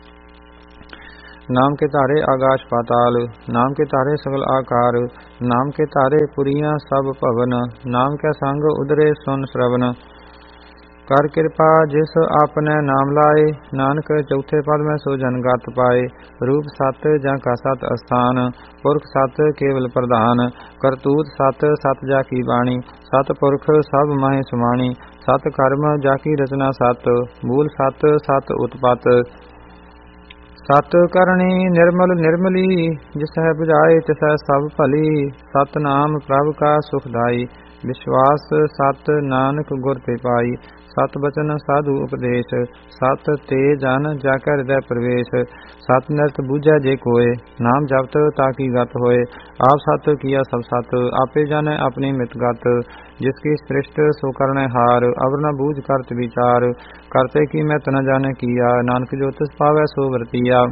नाम के तारे आकाश पाताल, नाम के तारे सगल आकार, नाम के तारे पुरियां सब भवन, नाम के संग उदरे सुन श्रवण, कर कृपा जिस आपने नाम लाए, नानक चौथे पद में सो जन गत पाए, रूप सत जा का सत अस्थान, पुरख सत केवल प्रधान, करतूत सत सत जा की बाणी, सत पुरख सब माहे सुमाणी, सत कर्म जाकी रचना सत, मूल सत सत उत्पत, सत करणी निर्मल निर्मली, जिसह बुझाए तिसह सब भली, सत नाम प्रभ का सुखदाई, विश्वास सत नानक गुर ते पाई, सत बचन साधु उपदेश, सत ते जन जाकर हृदय प्रवेश, सत निरत बूझै जे कोय, नाम जपत ताकि गत होए, आप सत किया सब सत, आपे जाने अपनी मित गत, जिसकी सृष्ट सो करने हार, अवर न बूझ करत विचार, करते की मैं न जाने किया, नानक जो तिस पावै सो वर्तिया,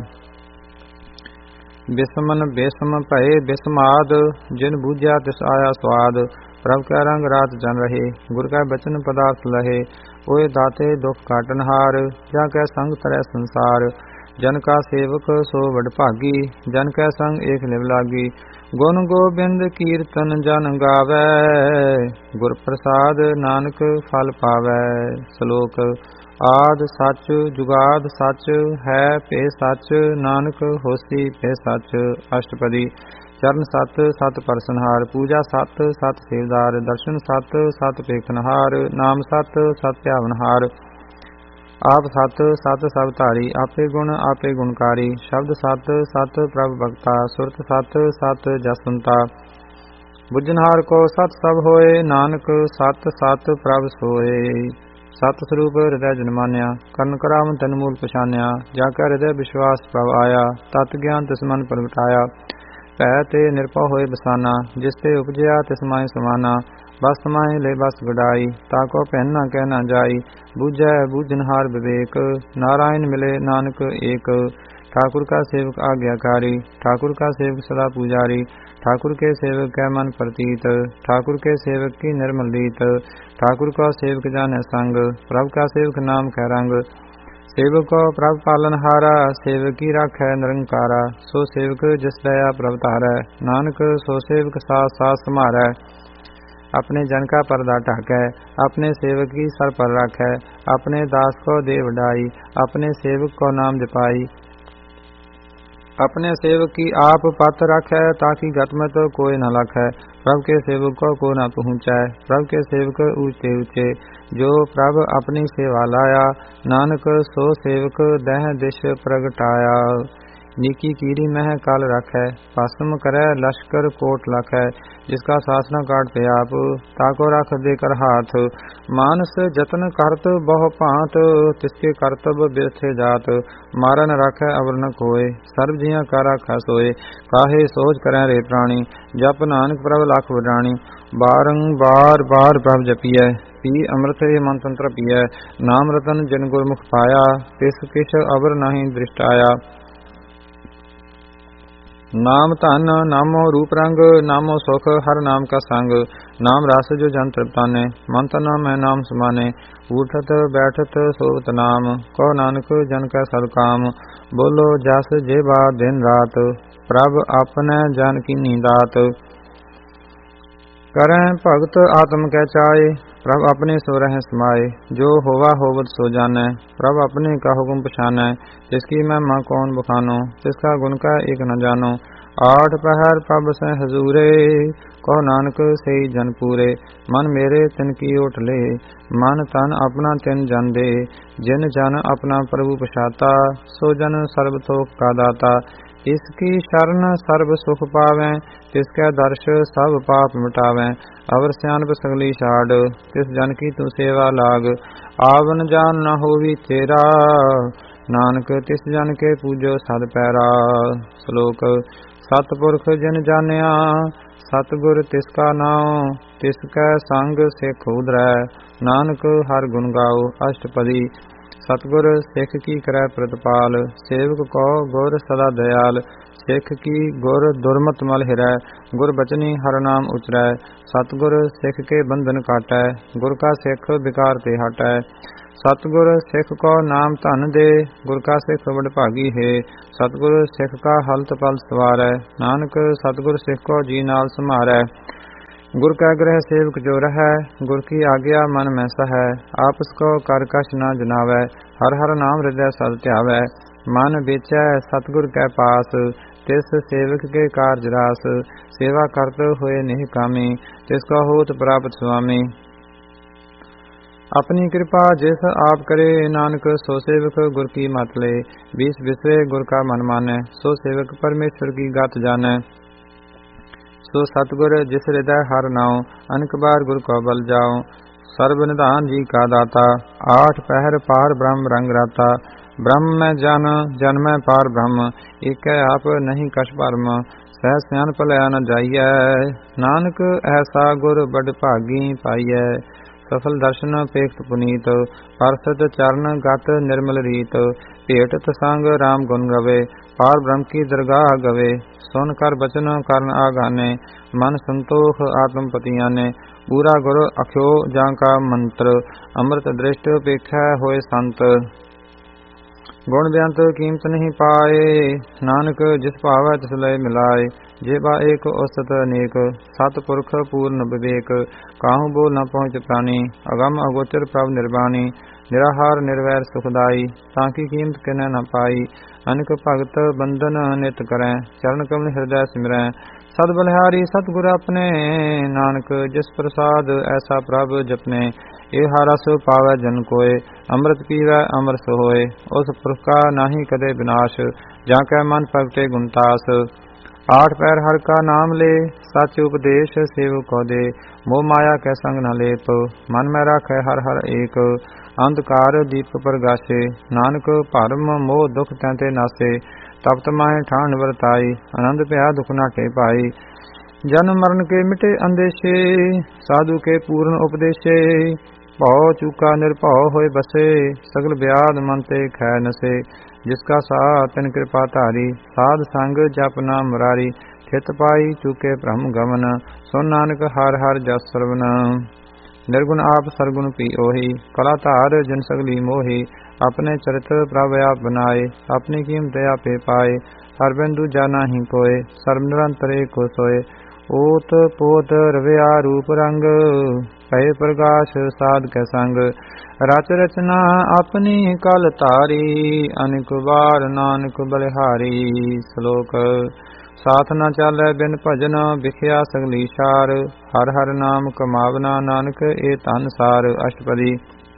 बिस्मन बेसम भये बिस्माद, जिन बूझा तिस आया स्वाद, प्रभ का रंग रात जन रहे, गुर का बचन पदार्थ लहे, ओए दाते दुख काटन हार, जा कै संग तरह संसार, जन का सेवक सो वड भागी, जन कै संग एक लिव लागी, गुण गोबिंद कीर्तन जन गावै, गुर प्रसाद नानक फल पावै। श्लोक आद सच जुगाद सच है पे सच, नानक होसी पे सच। अष्टपदी चरण सत सत परसनहार, पूजा सत सत सेवदार, दर्शन सत सत पेखनहार, नाम सत सत ध्यावनहार, आप सत सत सब धारी, आपे गुणकारी, शब्द सत सत प्रभ भगता, सुरत सत सत जसवंता, बुझनहार को सत सब होए, नानक सत सत प्रभ सोए। सत स्वरूप हृदय जन मान्या, कर्ण करावन तन मूल पछान्या, जाकर हृदय विश्वास प्रभ आया, तत् ज्ञान तिस मन प्रगटाया, पै ते निरपा होए बसाना, जिसते उपजया तिस माहि समाना, बस माहि ले बस गुडाई, ताको पहन न कह न जाई, बूझै बूझनहार विवेक, नारायण मिले नानक एक, ठाकुर का सेवक आज्ञाकारी, ठाकुर का सेवक सदा पुजारी, ठाकुर के सेवक कै मन प्रतीत, ठाकुर के सेवक की निर्मल रीत, ठाकुर का सेवक जाने संग, प्रभु का सेवक नाम कै रंग, सेवक को प्रभ पालनहारा, सेवक की राखै निरंकारा, सो सेवक जिस दया प्रभ तारै, नानक सो सेवक साथ साथ समारै, अपने जन का पर्दा ढाकै, अपने सेवक की सर पर राखै, अपने दास को दे वडाई, अपने सेवक को नाम जपाई, अपने सेवक की आप पत रखै, ताकि गतमत कोई न लखै, प्रभ के सेवक को न पहुँचै, प्रभ के सेवक ऊंचे ऊंचे, जो प्रभ अपनी सेवा लाया, नानक सो सेवक दह दिश प्रगटाया, नीकी कीरी मह काल रखै, भस्म करै लश्कर कोट लखै, जिसका सासना काट पे आप, ताको रख देकर हाथ, मानस जतन करत बहु भांत, तिसके करतब बिरथे जात, मारन रखै अवर न कोय, सर्व जिया का राखा सोए, काहे सोच करै रे प्राणी, जप नानक प्रभ लख वडाणी, बारंबार बार प्रभ जपियै, पी अमृत मन तंत्र पियै, नाम रतन जिन गुरमुख पाया, तिस किश अवर नहीं दृष्ट आया, नाम धन नामो रूप रंग, नामो सुख हर नाम का संग, नाम रस जो जन तृप्ताने, मन तन में नाम समाने, उठत बैठत सोवत नाम, कहो नानक जन का सब काम, बोलो जस जेबा दिन रात, प्रभ अपने जन की नींदात, करें भगत आत्म कै चाए, प्रभ अपने सो रह समाए, जो होवा होवत सो जानै, प्रभ अपने का हुक्म पछानै, जिसकी महिमा कौन बखानो, जिसका गुण का एक न जानो, आठ पहर प्रभ से हजूरे, कहो नानक सही जन पूरे, मन मेरे तिन की ओट ले, मन तन अपना तिन जन दे, जिन जन अपना प्रभु पछाता, सो जन सर्व थोक का दाता, इसकी शरण सर्व सुख पावें, तिसकै दर्श सब पाप मिटावें, अवर सियानप सगली छाड़, तिस जन की तू सेवा लाग, आवन जान न होवी तेरा, ਨਾਨਕ ਤਿਸ ਜਨ ਕੇ ਪੂਜੋ ਸਦ ਪੈਰਾ। ਸ਼ਲੋਕ ਸਤਿਪੁਰਖ ਜਿਨ ਜਾਣਿਆ ਸਤਿਗੁਰ ਤਿਸ ਕਾ ਨਾਉ। ਤਿਸ ਕੈ ਸੰਗ ਸਿੱਖ ਉਧਰੈ ਨਾਨਕ ਹਰਿ ਗੁਣ ਗਾਓ। ਅਸ਼ਟਪਦੀ ਸਤਿਗੁਰ ਸਿੱਖ ਕੀ ਕਰੈ ਪ੍ਰਤਪਾਲ। ਸੇਵਕ ਕੋ ਗੁਰ ਸਦਾ ਦਇਆਲ। ਸਿੱਖ ਕੀ ਗੁਰ ਦੁਰਮਤ ਮਲ ਹਿਰੈ। ਗੁਰ ਬਚਨੀ ਹਰਿ ਨਾਮ ਉਚਰੈ। ਸਤਿਗੁਰ ਸਿੱਖ ਕੇ ਬੰਧਨ ਕਾਟੈ। ਗੁਰ ਕਾ ਸਿੱਖ ਵਿਕਾਰ ਤੇ ਹਟੈ। ਸਤਿਗੁਰ ਸਿੱਖ ਕੋ ਨਾਮ ਧਨ ਦੇ। ਗੁਰ ਕਾ ਸਿੱਖ ਵਡਭਾਗੀ ਹੈ। ਸਤਿਗੁਰ ਸਿੱਖ ਕਾ ਹਲਤ ਪਲ ਸਵਾਰੈ। ਨਾਨਕ ਸਤਿਗੁਰ ਸਿੱਖ ਕੋ ਜੀ ਨਾਲ ਸਮਾਰੈ। ਗੁਰ ਕੈ ਗ੍ਰਹਿ ਸੇਵਕ ਜੋ ਰਹੈ। ਗੁਰ ਕੀ ਆਗਿਆ ਮਨ ਮੈਂ ਸਹੈ। ਆਪਸ ਕੋ ਕਰ ਕਛ ਨ ਜਨਾਵੈ। ਹਰਿ ਹਰਿ ਨਾਮ ਹਿਰਦੈ ਸਦ ਧਿਆਵੈ। ਮਨ ਵੇਚੈ ਸਤਿਗੁਰ ਕੈ ਪਾਸ। ਤਿਸ ਸੇਵਕ ਕੇ ਕਾਰਜ ਰਾਸ। ਸੇਵਾ ਕਰਤ ਹੋਏ ਨਿਹ ਕਾਮੀ। ਤਿਸ ਕਾ ਹੋਤ ਪ੍ਰਾਪਤ ਸੁਆਮੀ। ਆਪਣੀ ਕਿਰਪਾ ਜਿਸ ਆਪ ਕਰੇ। ਨਾਨਕ ਸੋ ਸੇਵਕ ਗੁਰ ਕੀ ਮਤ ਲੇ। ਬੀਸ ਬਿਸਰੇ ਗੁਰ ਕਾ ਮਨ ਮਾਨੈ। ਸੋ ਸੇਵਕ ਪਰਮੇਸ਼ਰ ਕੀ ਗਤ ਜਾਣੈ। ਸੋ ਸਤਿਗੁਰ ਜਿਸ ਹਿਰਦੈ ਹਰਿ ਨਾਉ। ਅਨਕ ਬਾਰ ਗੁਰ ਕੋ ਬਲ ਜਾਉ। ਸਰਬ ਨਿਧਾਨ ਜੀ ਕਾ ਦਾਤਾ। ਆਠ ਪਹਿਰ ਪਾਰ ਬ੍ਰਹਮ ਰੰਗ ਰਾਤਾ। ਬ੍ਰਹਮ ਮੈਂ ਜਨ ਜਨ ਮੈਂ ਪਾਰ ਬ੍ਰਹਮ। ਏਕੈ ਆਪ ਨਹੀਂ ਕਛ ਭਰਮ। ਸਹਿ ਸਿਆਨ ਭਲਿਆ ਨ ਜਾਈਐ। ਨਾਨਕ ਐਸਾ ਗੁਰ ਬਡ ਭਾਗੀ ਪਾਈਐ। ਸਫਲ ਦਰਸ਼ਨ ਪੇਖਤ ਪੁਨੀਤ। ਪਰਸਤ ਚਰਨ ਗਤ ਨਿਰਮਲ ਰੀਤ। ਭੇਟਤ ਸੰਗ ਰਾਮ ਗੁਣ ਗਵੇ। ਪਾਰ ਬ੍ਰਹਮ ਕੀ ਦਰਗਾਹ ਗਵੇ। ਸੁਨ ਕਰ ਬਚਨ ਕਰਨ ਆਗਾਨੇ। ਮਨ ਸੰਤੋਖ ਆਤਮ ਪਤੀਆਨੇ। ਪੂਰਾ ਗੁਰ ਅਖਿਓ ਜਾਂ ਕਾ ਮੰਤਰ। ਅੰਮ੍ਰਿਤ ਦ੍ਰਿਸ਼ਟ ਪੇਖੈ ਹੋਏ ਸੰਤ। ਗੁਣ ਬੇਅੰਤ ਕੀਮਤ ਨਹੀਂ ਪਾਏ। ਨਾਨਕ ਜਿਸ ਭਾਵੈ ਤਿਸ ਲਏ ਮਿਲਾਏ। ਜੇ ਬਾ ਏਕ ਉਸਤ ਅਨੇਕ। ਸਤਿਪੁਰਖ ਪੂਰਨ ਵਿਵੇਕ। ਕਾਹੂ ਬੋਲ ਨ ਪਹੁੰਚ ਪ੍ਰਾਨੀ। ਅਗਮ ਅਗੋਚਰ ਪ੍ਰਭ ਨਿਰਵਾਣੀ। ਨਿਰਾਹਾਰ ਨਿਰਵੈਰ ਸੁਖਦਾਈ। ਤਾਂ ਕੀ ਕੀਮਤ ਕਿਨੈ ਨ ਪਾਈ। ਅਨਕ ਭਗਤ ਬੰਧਨ ਨਿਤ ਕਰੈ। ਚਰਨ ਕਮਲ ਹਿਰਦੈ ਸਿਮਰੈ। ਸਦ ਬਲਿਹਾਰੀ ਸਤਿਗੁਰ ਆਪਣੇ। ਨਾਨਕ ਜਿਸ ਪ੍ਰਸਾਦ ਐਸਾ ਪ੍ਰਭ ਜਪਨੇ। ਇਹ ਹਰਸ ਪਾਵੈ ਜਨ ਕੋਏ। ਅੰਮ੍ਰਿਤ ਪੀਵੈ ਅਮਰਸ ਹੋਏ। ਉਸ ਪੁਰਖ ਕਾ ਨਾਹੀ ਕਦੇ ਵਿਨਾਸ਼। ਜਾਂ ਕੈ ਮਨ ਭਗਤੇ ਗੁਣਤਾਸ। ਆਠ ਪੈਰ ਹਰਿ ਕਾ ਨਾਮ ਲੇ। ਸਚ ਉਪਦੇਸ਼ ਸੇਵਕ ਕੋ ਦੇ। ਮੋਹ ਮਾਇਆ ਕੈ ਸੰਗ ਨ ਲੇਪ। ਮਨ ਮੈਂ ਰਾਖੈ ਹਰਿ ਹਰਿ ਏਕ। ਅੰਧਕਾਰ ਦੀਪ ਪ੍ਰਗਾਸ਼ੇ। ਨਾਨਕ ਭਰਮ ਮੋਹ ਦੁਖ ਤੈਂ ਤੇ ਨਾਸੇ। ਤਪਤ ਮਾਹਿ ਠਾਣ ਵਰਤਾਈ। ਆਨੰਦ ਭਇਆ ਦੁਖ ਨਾਟੇ ਪਾਈ। ਜਨਮ ਮਰਨ ਕੇ ਮਿਟੇ ਅੰਦੇਸ਼ੇ। ਸਾਧੂ ਕੇ ਪੂਰਨ ਉਪਦੇਸ਼ੇ। ਭਉ ਚੂਕਾ ਨਿਰਭਉ ਹੋਏ ਬਸੇ। ਸਗਲ ਬਿਆਦ ਮਨ ਤੇ ਖੈ ਨਸੇ। ਜਿਸ ਕਾ ਸਾਹ ਤਿਨ ਕਿਰਪਾ ਧਾਰੀ। ਸਾਧ ਸੰਗ ਜਪ ਨਾਮ ਮੁਰਾਰੀ। ਚਿਤ ਪਾਈ ਚੂਕੇ ਭ੍ਰਮ ਗਮਨ। ਸੁਨ ਨਾਨਕ ਹਰਿ ਹਰਿ ਜਸ ਸਰਵਨ। ਨਿਰਗੁਣ ਆਪ ਸਰਗੁਣ ਪੀ ਉਹੀ। ਕਲਾ ਧਾਰ ਜਿਨ ਸਗਲੀ ਮੋਹੀ। ਆਪਣੇ ਚਰਿਤ ਪ੍ਰਭ ਆਪ ਬਨਾਏ। ਆਪਣੀ ਕੀਮਤ ਆਪੇ ਪਾਏ। ਹਰ ਬਿੰਦੂ ਜਾਣਾ ਹੀ ਕੋਏ। ਸਰਬ ਨਿਰੰਤਰ ਏਕੋ ਸੋਏ। ਓਤ ਪੋਤ ਰਵਿਆ ਰੂਪ ਰੰਗ। ਭਏ ਪ੍ਰਗਾਸ਼ ਸਾਧ ਕੈ ਸੰਗ। ਰਚ ਰਚਨਾ ਆਪਣੀ ਕਲ ਧਾਰੀ। ਅਨੇਕ ਵਾਰ ਨਾਨਕ ਬਲਿਹਾਰੀ। ਸ਼ਲੋਕ ਸਾਥ ਨ ਚਾਲੈ ਬਿਨ ਭਜਨ। ਵਿਖਿਆ ਸਗਲੀ ਸਾਰ। ਹਰਿ ਹਰਿ ਨਾਮ ਕਮਾਵਨਾ। ਨਾਨਕ ਏ ਧਨ ਸਾਰ। ਅਸ਼ਟਪਦੀ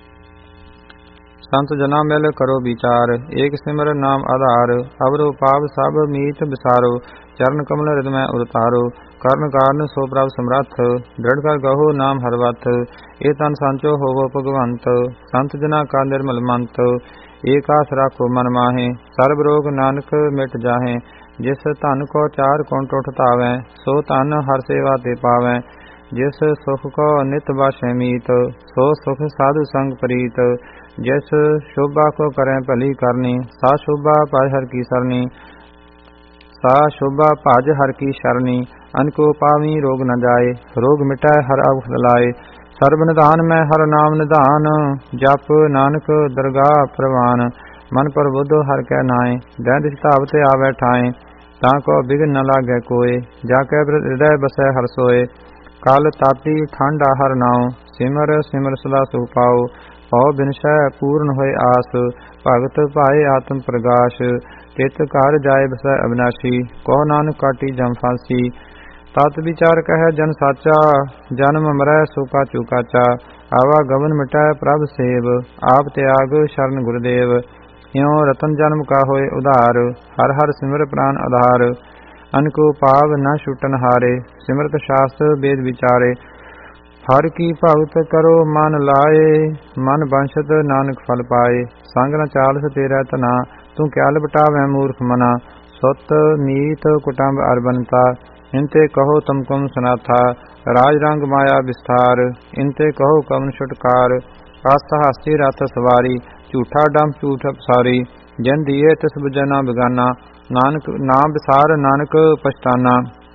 ਸੰਤ ਜਨਾ ਮਿਲ ਕਰੋ ਵਿਚਾਰ। ਏਕ ਸਿਮਰ ਨਾਮ ਆਧਾਰ। ਅਵਰੋ ਪਾਪ ਸਭ ਮੀਤ ਵਿਸਾਰੋ। ਚਰਨ ਕਮਲ ਹਿਰਦਿ ਉਰਤਾਰੋ। ਕਰਨ ਕਾਰਨ ਸੋ ਪ੍ਰਭ ਸਮਰੱਥ। ਦ੍ਰਿੜ ਕਰ ਗਹੋ ਨਾਮ ਹਰਵਤ। ਇਹ ਤਨ ਸੰਚੋ ਹੋਵੋ ਭਗਵੰਤ। ਸੰਤ ਜਨਾ ਕਾ ਨਿਰਮਲ ਮੰਤ। ਏਕ ਆਸ ਰਾਖੋ ਮਨ ਮਾਹੇ। ਸਰਬ ਰੋਗ ਨਾਨਕ ਮਿਟ ਜਾਹੇ। ਜਿਸ ਧਨ ਕੋ ਚਾਰ ਕੁੰਟ ਉਠ ਧਾਵੈ। ਸੋ ਧਨ ਹਰ ਸੇਵਾ ਤੇ ਪਾਵੈ। ਜਿਸ ਸੁਖ ਕੋ ਨਿਤ ਬਾਸ਼ੈ ਮੀਤ। ਸੋ ਸੁਖ ਸਾਧੂ ਸੰਗ ਪ੍ਰੀਤ। ਜਿਸ ਸ਼ੋਭਾ ਕੋ ਕਰੈ ਭਲੀ ਕਰਨੀ। ਸਾ ਸ਼ੋਭਾ ਭਜ ਹਰਿ ਕੀ ਸਰਨੀ। ਸਾ ਸ਼ੋਭਾ ਭਜ ਹਰਿ ਕੀ ਸ਼ਰਨੀ। ਅਨਕੋ ਪਾਵੀ ਰੋਗ ਨ ਜਾਏ। ਰੋਗ ਮਿਟੈ ਹਰਿ ਅਵਖ ਲਾਏ। ਸਰਬ ਨਿਧਾਨ ਮੈਂ ਹਰਿ ਨਾਮ ਨਿਧਾਨ। ਜਪ ਨਾਨਕ ਦਰਗਾਹ ਪ੍ਰਵਾਨ। ਮਨ ਪ੍ਰਬੁੱਧ ਹਰਿ ਕੈ ਨਾਏ। ਦੈ ਦਿਸ ਧਾਵ ਤੇ ਆਵੈ ਠਾਏ। ਤਾਂ ਕੋ ਬਿਘਨ ਨ ਲਾਗੈ ਕੋਏ। ਜਾ ਕੈ ਹਿਰਦੈ ਬਸੈ ਹਰਿ ਸੋਏ। ਕਲ ਤਾਤੀ ਠੰਡਾ ਹਰਿ ਨਾਉ। ਸਿਮਰ ਸਿਮਰ ਸਦਾ ਸੁਖ ਪਾਉ। ਭਉ ਬਿਨਸੈ ਪੂਰਨ ਹੋਏ ਆਸ। ਭਗਤ ਭਾਏ ਆਤਮ ਪ੍ਰਗਾਸ਼। ਚਿਤ ਘਰ ਜਾਏ ਬਸੈ ਅਬਿਨਾਸ਼ੀ। ਕੋ ਨਾਨਕ ਕਾਟੀ ਜਮ ਫਾਂਸੀ। ਤਤ ਵਿਚਾਰ ਕਹਿ ਜਨ ਸਾਚਾ। ਜਨਮ ਮਰੈ ਸੋ ਕਾਚੂ ਕਾਚਾ। ਆਵਾ ਗਮਨ ਮਿਟੈ ਪ੍ਰਭ ਸੇਵ। ਆਪ ਤਿਆਗ ਸ਼ਰਨ ਗੁਰਦੇਵ। ਇਉ ਰਤਨ ਜਨਮ ਕਾ ਹੋਏ ਉਧਾਰ। ਹਰਿ ਹਰਿ ਸਿਮਰ ਪ੍ਰਾਨ ਆਧਾਰ। ਅਨਕੋ ਪਾਵ ਨ ਛੁਟਨ ਹਾਰੇ। ਸਿਮਰਤ ਸ਼ਾਸਤਰ ਵੇਦ ਵਿਚਾਰੇ। ਹਰ ਕੀ ਭਗਤ ਕਰੋ ਮਨ ਲਾਏ, ਮਨ ਬੰਸ਼ਤ ਨਾਨਕ ਫਲ ਪਾਏ। ਸੰਗ ਨ ਚਾਲਸ ਤੇਰਾ ਤਨਾ, ਤੂੰ ਕਿਆ ਲਪਟਾਵੈ ਮੂਰਖ ਮਨਾ। ਸੁਤ ਮੀਤ ਕੁਟੰਬ ਅਰਬਨਤਾ, ਇੰਤੇ ਕਹੋ ਤੁਮਕੁਮ ਸਨਾਥਾ। ਰਾਜ ਰੰਗ ਮਾਇਆ ਵਿਸਥਾਰ, ਇੰਤੇ ਕਹੋ ਕਵਨ ਛੁਟਕਾਰ। ਹਸਤ ਹਸਤੀ ਰਥ ਸਵਾਰੀ, ਝੂਠਾ ਡੰਮ ਝੂਠ ਪਸਾਰੀ। ਜਿਨ ਦੀਏ ਤਿਸ ਬੁਝਨਾ ਬਗਾਨਾ, ਨਾਨਕ ਨਾਮ ਵਿਸਾਰ ਨਾਨਕ ਪਛਤਾਨਾ।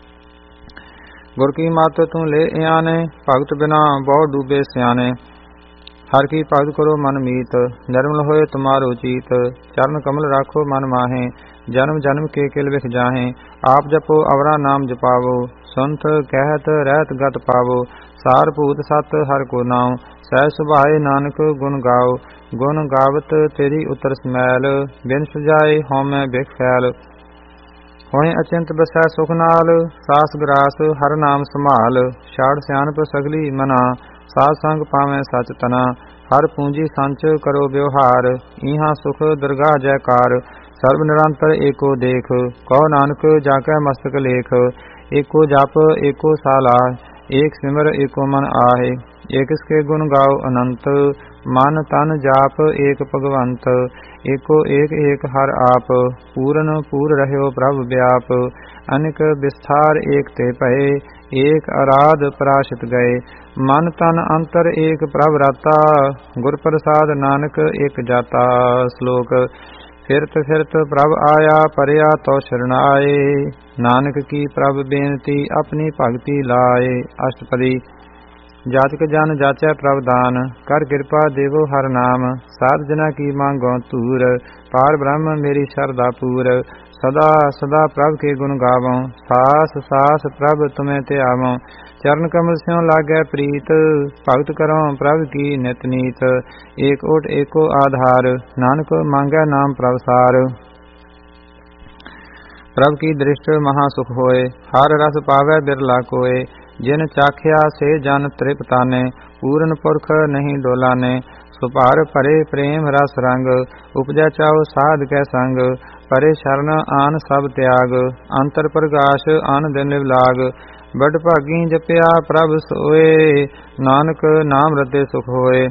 ਗੁਰ ਕੀ ਮਤ ਤੂੰ ਲੈ ਆਨੇ, ਭਗਤ ਬਿਨਾ ਬਹੁ ਡੂਬੇ ਸਿਆਣੇ। ਹਰ ਕੀ ਭਗਤ ਕਰੋ ਮਨ ਮੀਤ, ਨਿਰਮਲ ਹੋਏ ਤੁਮਾਰੋ ਚੀਤ। ਚਰਨ ਕਮਲ ਰਾਖੋ ਮਨ ਮਾਹੇ, ਜਨਮ ਜਨਮ ਕੇ ਕਿਲ ਵਿਖ ਜਾਹੇ। ਆਪ ਜਪੋ ਅਵਰਾ ਨਾਮ ਜਪਾਵੋ, ਸੁਨਤ ਕਹਿਤ ਰਹਿਤ ਗਤ ਪਾਵੋ। ਸਾਰ ਭੂਤ ਸਤ ਹਰ ਕੋ ਨਾਉ, ਸਹਿ ਸੁਭਾਏ ਨਾਨਕ ਗੁਣ ਗਾਓ। ਗੁਣ ਗਾਵਤ ਤੇਰੀ ਉਤਰ ਸਮੈਲ, ਬਿਨ ਸੁਜਾਏ ਹਉਮੈ ਬਿਖ ਫੈਲ। ਹੋਏ ਅਚਿੰਤ ਬਸੈ ਸੁਖ ਨਾਲ, ਸਾਸ ਗਰਾਸ ਹਰ ਨਾਮ ਸੰਭਾਲ। ਛਾੜ ਸਿਆਣਪ ਸਗਲੀ ਮਨਾ, ਸਾਧ ਸੰਗ ਪਾਵੈ ਸਚ ਤਨਾ। ਹਰ ਪੂੰਜੀ ਸੰਚ ਕਰੋ ਵਿਵਹਾਰ, ਈਹਾਂ ਸੁਖ ਦਰਗਾਹ ਜੈਕਾਰ। ਸਰਬ ਨਿਰੰਤਰ ਏਕੋ ਦੇਖ, ਕਹੋ ਨਾਨਕ ਜਾ ਕੈ ਮਸਤਕ ਲੇਖ। ਏਕੋ ਜਪ ਏਕੋ ਸਾਲਾਹ, ਏਕ ਸਿਮਰ ਏਕੋ ਮਨ ਆਹੇ। ਏਕ ਇਸਕੇ ਗੁਣ ਗਾਓ ਅਨੰਤ, ਮਨ ਤਨ ਜਾਪ ਏਕ ਭਗਵੰਤ। ਏਕੋ ਏਕ ਏਕ ਹਰ ਆਪ, ਪੂਰਨ ਪੂਰ ਰਹਿਓ ਪ੍ਰਭ ਵਿਆਪ। ਅਨਿਕ ਵਿਸਥਾਰ ਏਕ ਤੇ ਭਏ, ਏਕ ਅਰਾਧ ਪਰਾਸ਼ਿਤ ਗਏ। ਮਨ ਤਨ ਅੰਤਰ ਏਕ ਪ੍ਰਭ ਰਾਤਾ, ਗੁਰ ਪ੍ਰਸਾਦ ਨਾਨਕ ਏਕ ਜਾਤਾ। ਸ਼ਲੋਕ ਫਿਰਤ ਫਿਰਤ ਪ੍ਰਭ ਆਇਆ, ਪਰਿਆ ਤੋ ਸ਼ਰਨਾਏ। ਨਾਨਕ ਕੀ ਪ੍ਰਭ ਬੇਨਤੀ, ਆਪਣੀ ਭਗਤੀ ਲਾਏ। ਅਸ਼ਟਪਦੀ। ਜਾਤਕ ਜਨ ਜਾਚੈ ਪ੍ਰਭ ਦਾਨ, ਕਰ ਕਿਰਪਾ ਦੇਵੋ ਹਰ ਨਾਮ। ਸਾਧ ਜਨਾ ਕੀ ਮੰਗੋ ਧੂਰ, ਪਾਰ ਬ੍ਰਹਮ ਮੇਰੀ ਸ਼ਰਧਾ ਪੂਰ। ਸਦਾ ਸਦਾ ਪ੍ਰਭ ਕੇ ਗੁਣ ਗਾਵੋ, ਸਾਸ ਸਾਸ ਪ੍ਰਭ ਤੁਮੇ ਧਿਆਵੋ। ਚਰਨ ਕਮਲ ਸਿਉ ਲਾਗੈ ਪ੍ਰੀਤ, ਭਗਤ ਕਰੋ ਪ੍ਰਭ ਕੀ ਨਿਤ ਨੀਤ। ਏਕ ਓਟ ਏਕੋ ਆਧਾਰ, ਨਾਨਕ ਮੰਗੈ ਨਾਮ ਪ੍ਰਭ ਸਾਰ। ਪ੍ਰਭ ਕੀ ਦ੍ਰਿਸ਼ਟ ਮਹਾ ਸੁਖ ਹੋਏ, ਹਰ ਰਸ ਪਾਵੈ ਬਿਰਲਾ ਕੋਏ। ਜਿਨ ਚਾਖਿਆ ਸੇ ਜਨ ਤ੍ਰਿਪਤਾਨੇ, ਪੂਰਨ ਪੁਰਖ ਨਹੀਂ ਡੋਲਾਨੇ। ਸੁਭਾਰ ਭਰੇ ਪ੍ਰੇਮ ਰਸ ਰੰਗ, ਉਪਜੈ ਚਾਉ ਸਾਧ ਕੈ ਸੰਗ। ਪਰੇ ਸ਼ਰਨ ਆਨ ਸਭ ਤਿਆਗ, ਅੰਤਰ ਪ੍ਰਗਾਸ਼ ਆਨ ਦਿਨ ਲਿਵਲਾਗ। ਬੜ ਭਾਗੀ ਜਪਿਆ ਪ੍ਰਭ ਸੋਏ, ਨਾਨਕ ਨਾਮ ਰਤੇ ਸੁਖ ਹੋਏ।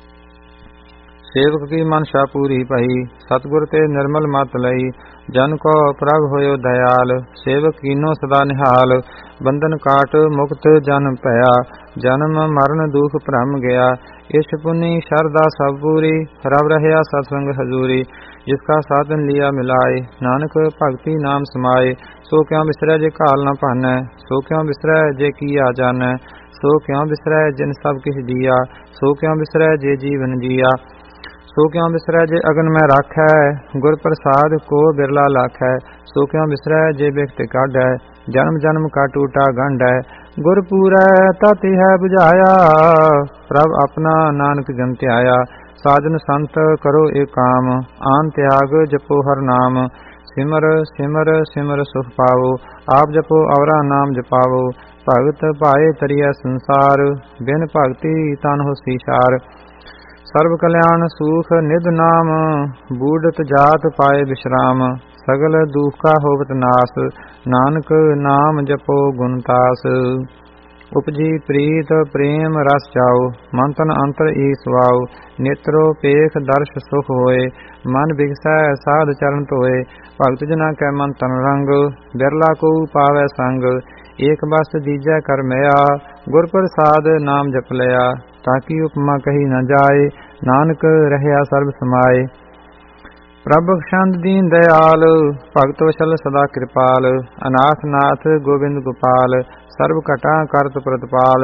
ਸੇਵਕ ਕੀ ਮਨਸ਼ਾ ਪੂਰੀ ਭਈ, ਸਤਿਗੁਰ ਤੇ ਨਿਰਮਲ ਮਤ ਲਈ। ਜਨ ਕੋ ਪ੍ਰਭ ਹੋਇਓ ਦਇਆਲ, ਸੇਵਕ ਕੀਨੋ ਸਦਾ ਨਿਹਾਲ। ਬੰਧਨ ਕਾਟ ਮੁਕਤ ਜਨ ਭਇਆ, ਜਨਮ ਮਰਨ ਦੁਖ ਭਰਮ ਗਿਆ। ਇਸ਼ ਪੁਨੀ ਸ਼ਰਦਾ ਸਭ ਪੂਰੀ, ਰਵ ਰਹਿਆ ਸਤਸੰਗ ਹਜ਼ੂਰੀ। ਜਿਸਕਾ ਸਾਧਨ ਲਿਆ ਮਿਲਾਏ, ਨਾਨਕ ਭਗਤੀ ਨਾਮ ਸਮਾਏ। ਸੋ ਕਿਉ ਬਿਸਰੈ ਜੇ ਘਾਲ ਨ ਭਾਨੈ, ਸੋ ਕਿਉ ਬਿਸਰੈ ਜੇ ਕੀਆ ਜਾਣੈ। ਸੋ ਕਿਉ ਬਿਸਰੈ ਜਿਨ ਸਭ ਕਿਛ ਦੀਆ, ਸੋ ਕਿਉ ਬਿਸਰੈ ਜੇ ਜੀਵਨ ਜੀਆ। ਸੋ ਕਿਉ ਬਿਸਰੈ ਜੇ ਅਗਨ ਮੈਂ ਰਾਖੈ, ਗੁਰ ਪ੍ਰਸਾਦ ਕੋ ਬਿਰਲਾ ਲਾਖੈ। ਸੋ ਕਿਉ ਬਿਸਰੈ ਜੇ ਬਿਖਤ ਕਾਢੈ, ਜਨਮ ਜਨਮ ਕਾ ਟੂਟਾ ਗੰਢੈ। ਗੁਰ ਪੂਰੈ ਤਾਤੀ ਹੈ ਬੁਝਾਇਆ, ਪ੍ਰਭ ਆਪਣਾ ਨਾਨਕ ਜਨ ਧਿਆਇਆ। ਸਾਜਨ ਸੰਤ ਕਰੋ ਏ ਕਾਮ, ਆਨ ਤਿਆਗ ਜਪੋ ਹਰ ਨਾਮ। ਸਿਮਰ ਸਿਮਰ ਸਿਮਰ ਸੁਖ ਪਾਵੋ, ਆਪ ਜਪੋ ਅਵਰਾ ਨਾਮ ਜਪਾਵੋ। ਭਗਤ ਭਾਏ ਤਰੀਐ ਸੰਸਾਰ, ਬਿਨ ਭਗਤੀ ਤਨ ਹੋਸੀ ਛਾਰ। ਸਰਬ ਕਲਿਆਣ ਸੂਖ ਨਿਧ ਨਾਮ, ਬੂਢਤ ਜਾਤ ਪਾਏ ਵਿਸ਼ਰਾਮ। ਸਗਲ ਦੁਖ ਕਾ ਹੋਵਤ ਨਾਸ, ਨਾਨਕ ਨਾਮ ਜਪੋ ਗੁਣ ਤਾਸ। ਉਪਜੀ ਪ੍ਰੀਤ ਪ੍ਰੇਮ ਰਸ ਚਾਓ, ਮਨ ਤਨ ਅੰਤਰ ਈ ਸੁਆਓ। ਨੇਤਰੋ ਪੇਖ ਦਰਸ਼ ਸੁਖ ਹੋਏ, ਮਨ ਬਿਗਸੈ ਸਾਧ ਚਰਨ ਧੋਏ। ਭਗਤ ਜਨਾ ਕੈ ਮਨ ਤਨ ਰੰਗ, ਬਿਰਲਾ ਕੋ ਪਾਵੈ ਸੰਗ। ਏਕ ਬਸ ਦੀਜੈ ਕਰ ਮਿਆ, ਗੁਰ ਪ੍ਰਸਾਦ ਨਾਮ ਜਪ ਲਿਆ। ਤਾਕੀ ਉਪਮਾ ਕਹੀ ਨ ਜਾਏ, ਨਾਨਕ ਰਹਿਆ ਸਰਬ ਸਮਾਏ। ਪ੍ਰਭ ਬਖਸ਼ੰਦ ਦੀਨ ਦਇਆਲ, ਭਗਤ ਵਸ਼ਲ ਸਦਾ ਕਿਰਪਾਲ। ਅਨਾਥ ਨਾਥ ਗੋਬਿੰਦ ਗੋਪਾਲ, ਸਰਬ ਘਟਾ ਕਰਤ ਪ੍ਰਤਪਾਲ।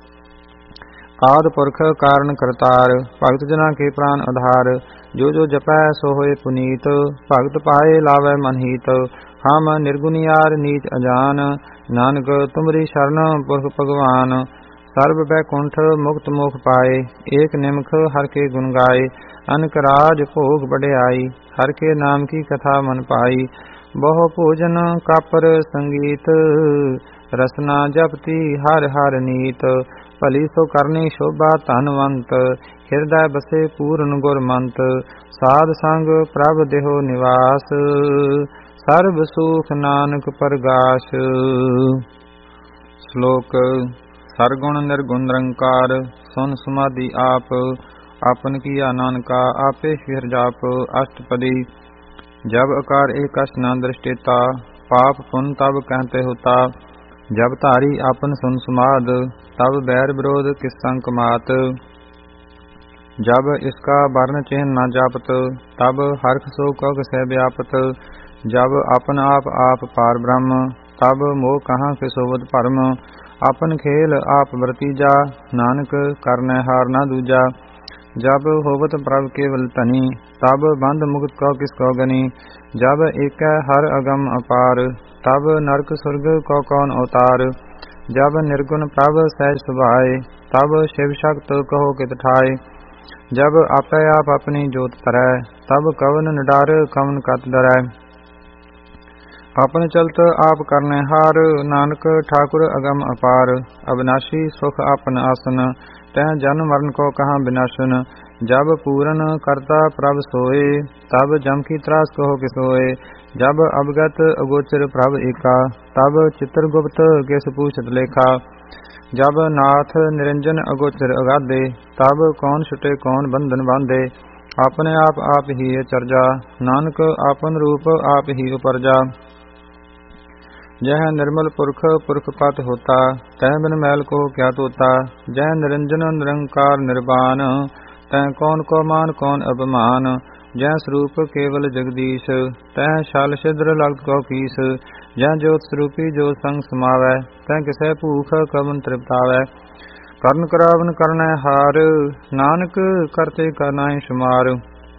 ਆਦਿ ਪੁਰਖ ਕਾਰਨ ਕਰਤਾਰ, ਭਗਤ ਜਨਾ ਕੇ ਪ੍ਰਾਨ ਆਧਾਰ। ਜੋ ਜੋ ਜਪੈ ਸੋ ਹੋਏ ਪੁਨੀਤ, ਭਗਤ ਪਾਏ ਲਾਵੈ ਮਨ ਹੀਤ। ਹਮ ਨਿਰਗੁਣਿਆਰ ਨੀਚ ਅਜਾਨ, ਨਾਨਕ ਤੁਮਰੀ ਸ਼ਰਨ ਪੁਰਖ ਭਗਵਾਨ। ਸਰਬ ਬੈਕੁੰਠ ਮੁਕਤ ਮੋਖ ਪਾਏ, ਏਕ ਨਿਮਖ ਹਰ ਕੇ ਗੁਣ ਗਾਏ। ਅਨਕ ਰਾਜ ਭੋਗ ਬੜਿਆਈ, ਹਰ ਕੇ ਨਾਮ ਕੀ ਕਥਾ ਮਨ ਪਾਈ। ਬਹੁ ਭੋਜਨ ਕਾਪਰ ਸੰਗੀਤ, ਰਸਨਾ ਜਪਤੀ ਹਰ ਹਰ ਨੀਤ। ਭਲੀ ਸੋ ਕਰਨੀ ਸ਼ੋਭਾ ਧਨਵੰਤ, ਹਿਰਦੈ ਬਸੇ ਪੂਰਨ ਗੁਰਮੰਤ। ਸਾਧ ਸੰਗ ਪ੍ਰਭ ਦੇਹੋ ਨਿਵਾਸ, ਸਰਬ ਸੁਖ ਨਾਨਕ ਪਰਗਾਸ। ਸ਼ਲੋਕ ਸਰਗੁਣ ਨਿਰਗੁਣ ਨਿਰੰਕਾਰ ਸੁਨ ਸਮਾਧੀ ਆਪ ਆਪਨ ਕੀਆ ਨਾਨਕਾ ਆਪੇ ਫਿਰ ਜਾਪ ਅਸ਼ਟਪਦੀ ਜਬ ਅਕਾਰ ਏਕਸ ਨਾ ਦ੍ਰਿਸ਼ਟੇਤਾ ਪਾਪ ਪੁਨ ਤਬ ਕਹਿਤੇ ਹੋਤਾ ਜਬ ਧਾਰੀ ਆਪਨ ਸੁਨ ਸਮਾਦ ਤਬ ਬੈਰ ਵਿਰੋਧ ਕਿਸ ਸੰਕ ਮਾਤ जब इसका वर्ण चिन्ह न जापत तब हर्ष सो कग से व्यापत जब अपन आप पार ब्रह्म तब मोह कहाँ के सोवत परम अपन खेल आप वर्तीजा नानक करने हार न दूजा जब होवत प्रभ केवल तनी तब बंध मुक्त को किसको गनी जब एक हर अगम अपार तब नरक स्वर्ग को कौन अवतार जब निर्गुण प्रभ सहज सुभाए तब शिव शक्त कहो कित ठाए जब आपे आप अपनी जोत तरੈ तब कवन निडार कवन कत डरै अपन चलत आप करने हार नानक ठाकुर अगम अपार अविनाशी सुख आपन आसन तह जन्म मरण को कहाँ विनाशन जब पूरन करता प्रभ सोए तब जम की त्रास कहो किसोए जब अवगत अगोचर प्रभ एका तब चित्रगुप्त किस पूछत लेखा जब नाथ निरंजन अगोचर अगाधे तब कौन छुटे कौन बंधन बांधे अपने आप ही चर्जा नानक आपन रूप आप ही उपरजा जह निर्मल पुरख पुरख पत होता तह बिन मैल को क्या तोता जह निरंजन निरंकार निर्वाण तह कौन को मान कौन अभिमान जह स्वरूप केवल जगदीश तह शाल छिद्र लग को कीस जह जोत स्वरूपी जो संग समावै तह किसै भूख कवन तृप्तावै करण करावन करनै हार नानक करते करनाई शुमार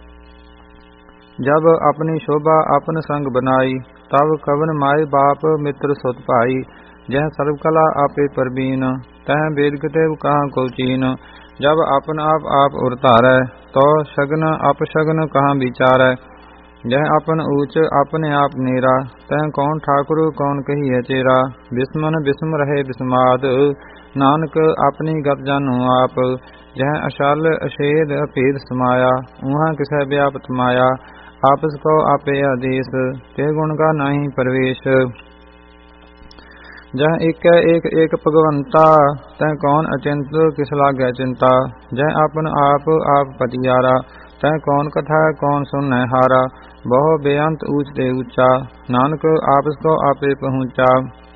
जब अपनी शोभा अपन संग बनाई तब कवन माय बाप मित्र सुत भाई जह सर्व कला आपे परबीन तह वेद कितेव कहाँ को चीन जब अपन आप उरतारै तो शगन अपशगन कहाँ विचारै जह अपन ऊच अपने आप नेरा तह कौन ठाकुर कौन कहिए चेरा बिस्मन बिस्म रहे बिस्माद नानक अपनी गत जानु आप जह अशाल अशेद अभेद समाया उहाँ किसै व्यापत माया आपस को आपे आदेश ते गुण का नाही प्रवेश जह एक भगवंता तह कौन अचिंत किस लागे चिंता जह अपन आप पतियारा तह कौन कथा कौन सुन हारा बहु बेअंत ऊंच ते ऊंचा नानक आपस को आपे पहुँचा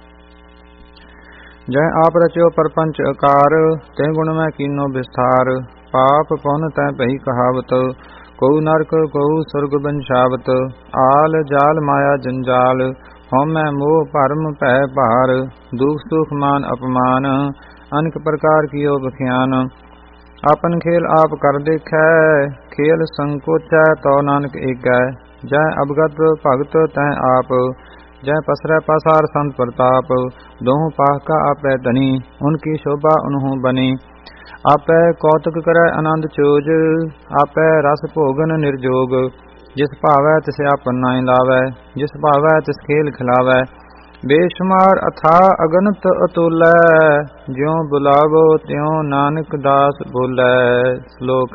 जह आप रचो परपंच आकार तह गुण में कीनो विस्तार पाप पुन तह पही कहावत कौ नरक कौ स्वर्ग बंशावत आल जाल माया जंजाल होमै मोह भरम भय भार दुख सुख मान अपमान अनेक प्रकार कियो बख्यान अपन खेल आप कर देखै खेल संकोचै तो नानक एकै जय अवगत भगत तह आप जय पसरै पसार संत प्रताप दोहु पाह का आपै धनी उनकी शोभा उन्हु बनी आपै कौतुक करै आनंद चोज आपै रस भोगन निर्जोग जिस भावै तिस आपन नाई लावै जिस भावै तिस खेल खिलावै बेशुमार अथा अगनत अतुलै ज्यों बुलावो त्यों नानक दास बोलै श्लोक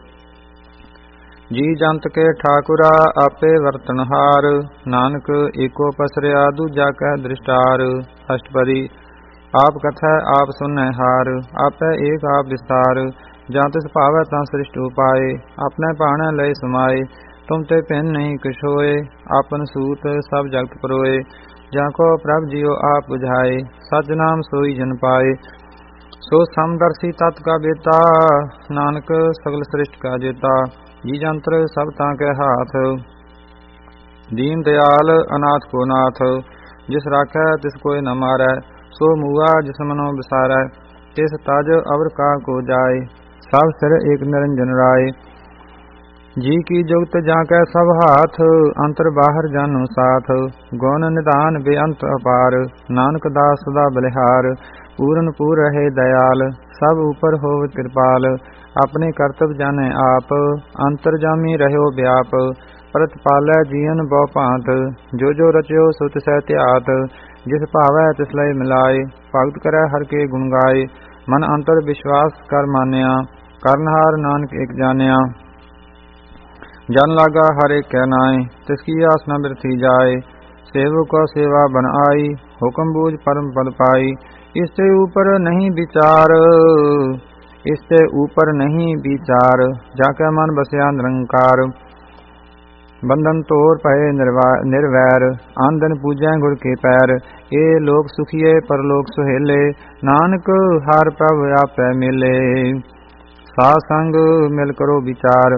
जी जंत के ठाकुरा आपे वर्तनहार नानक एको पसरिया दूजा कह दृष्टार अष्टपदी आप कथै आप सुनै हार आपै एक आप विस्तार जां तिस भावै तां सृष्ट उपाय अपने भाणै लय समाए तुम ते भिन्न नहीं कुछ होए आपन सूत सब जगत परोए जाको प्रभ जियो आप बुझाए सच नाम सोई जन पाए सो समदर्शी तत् का बेता नानक सगल सृष्टि का जेता जी जंत्र सब ताके हाथ दीन दयाल अनाथ को नाथ जिस राखै तिस कोई न मारै सो मुआ जिस मनो विसारै तिस तज अवर का को जाय सब सिर एक निरंजन राय जी की जुगत जाकै सब हाथ अंतर बाहर जानु साथ गौन निधान बेअंत अपार नानक दास सदा बलिहार पूरन पूर रहे दयाल सब ऊपर होव कृपाल अपने कर्तव्य जाने आप अंतर जामी रहो व्याप परत पालै जीवन बहु भांत जो रचयो सुत सहत्यात जिस भावै तिस लय मिलाए भगत करै हर के गुण गाए मन अंतर विश्वास कर मानिया करनहार नानक एक जानिया जन लागा हर एक कहनाए तिसकी आस न बिरथी जाए सेवक को सेवा बन आई हुक्म बूझ परम पद पाई इससे ऊपर नहीं विचार, इससे ऊपर नहीं विचार, जाके मन बसया निरंकार। बंधन तोड़ पए निर्वैर, आन दिन पूजै गुर के पैर। ए लोक सुखिए परलोक सुहेले, नानक हर प्रभ आपै मिले। साध संग मिल करो विचार,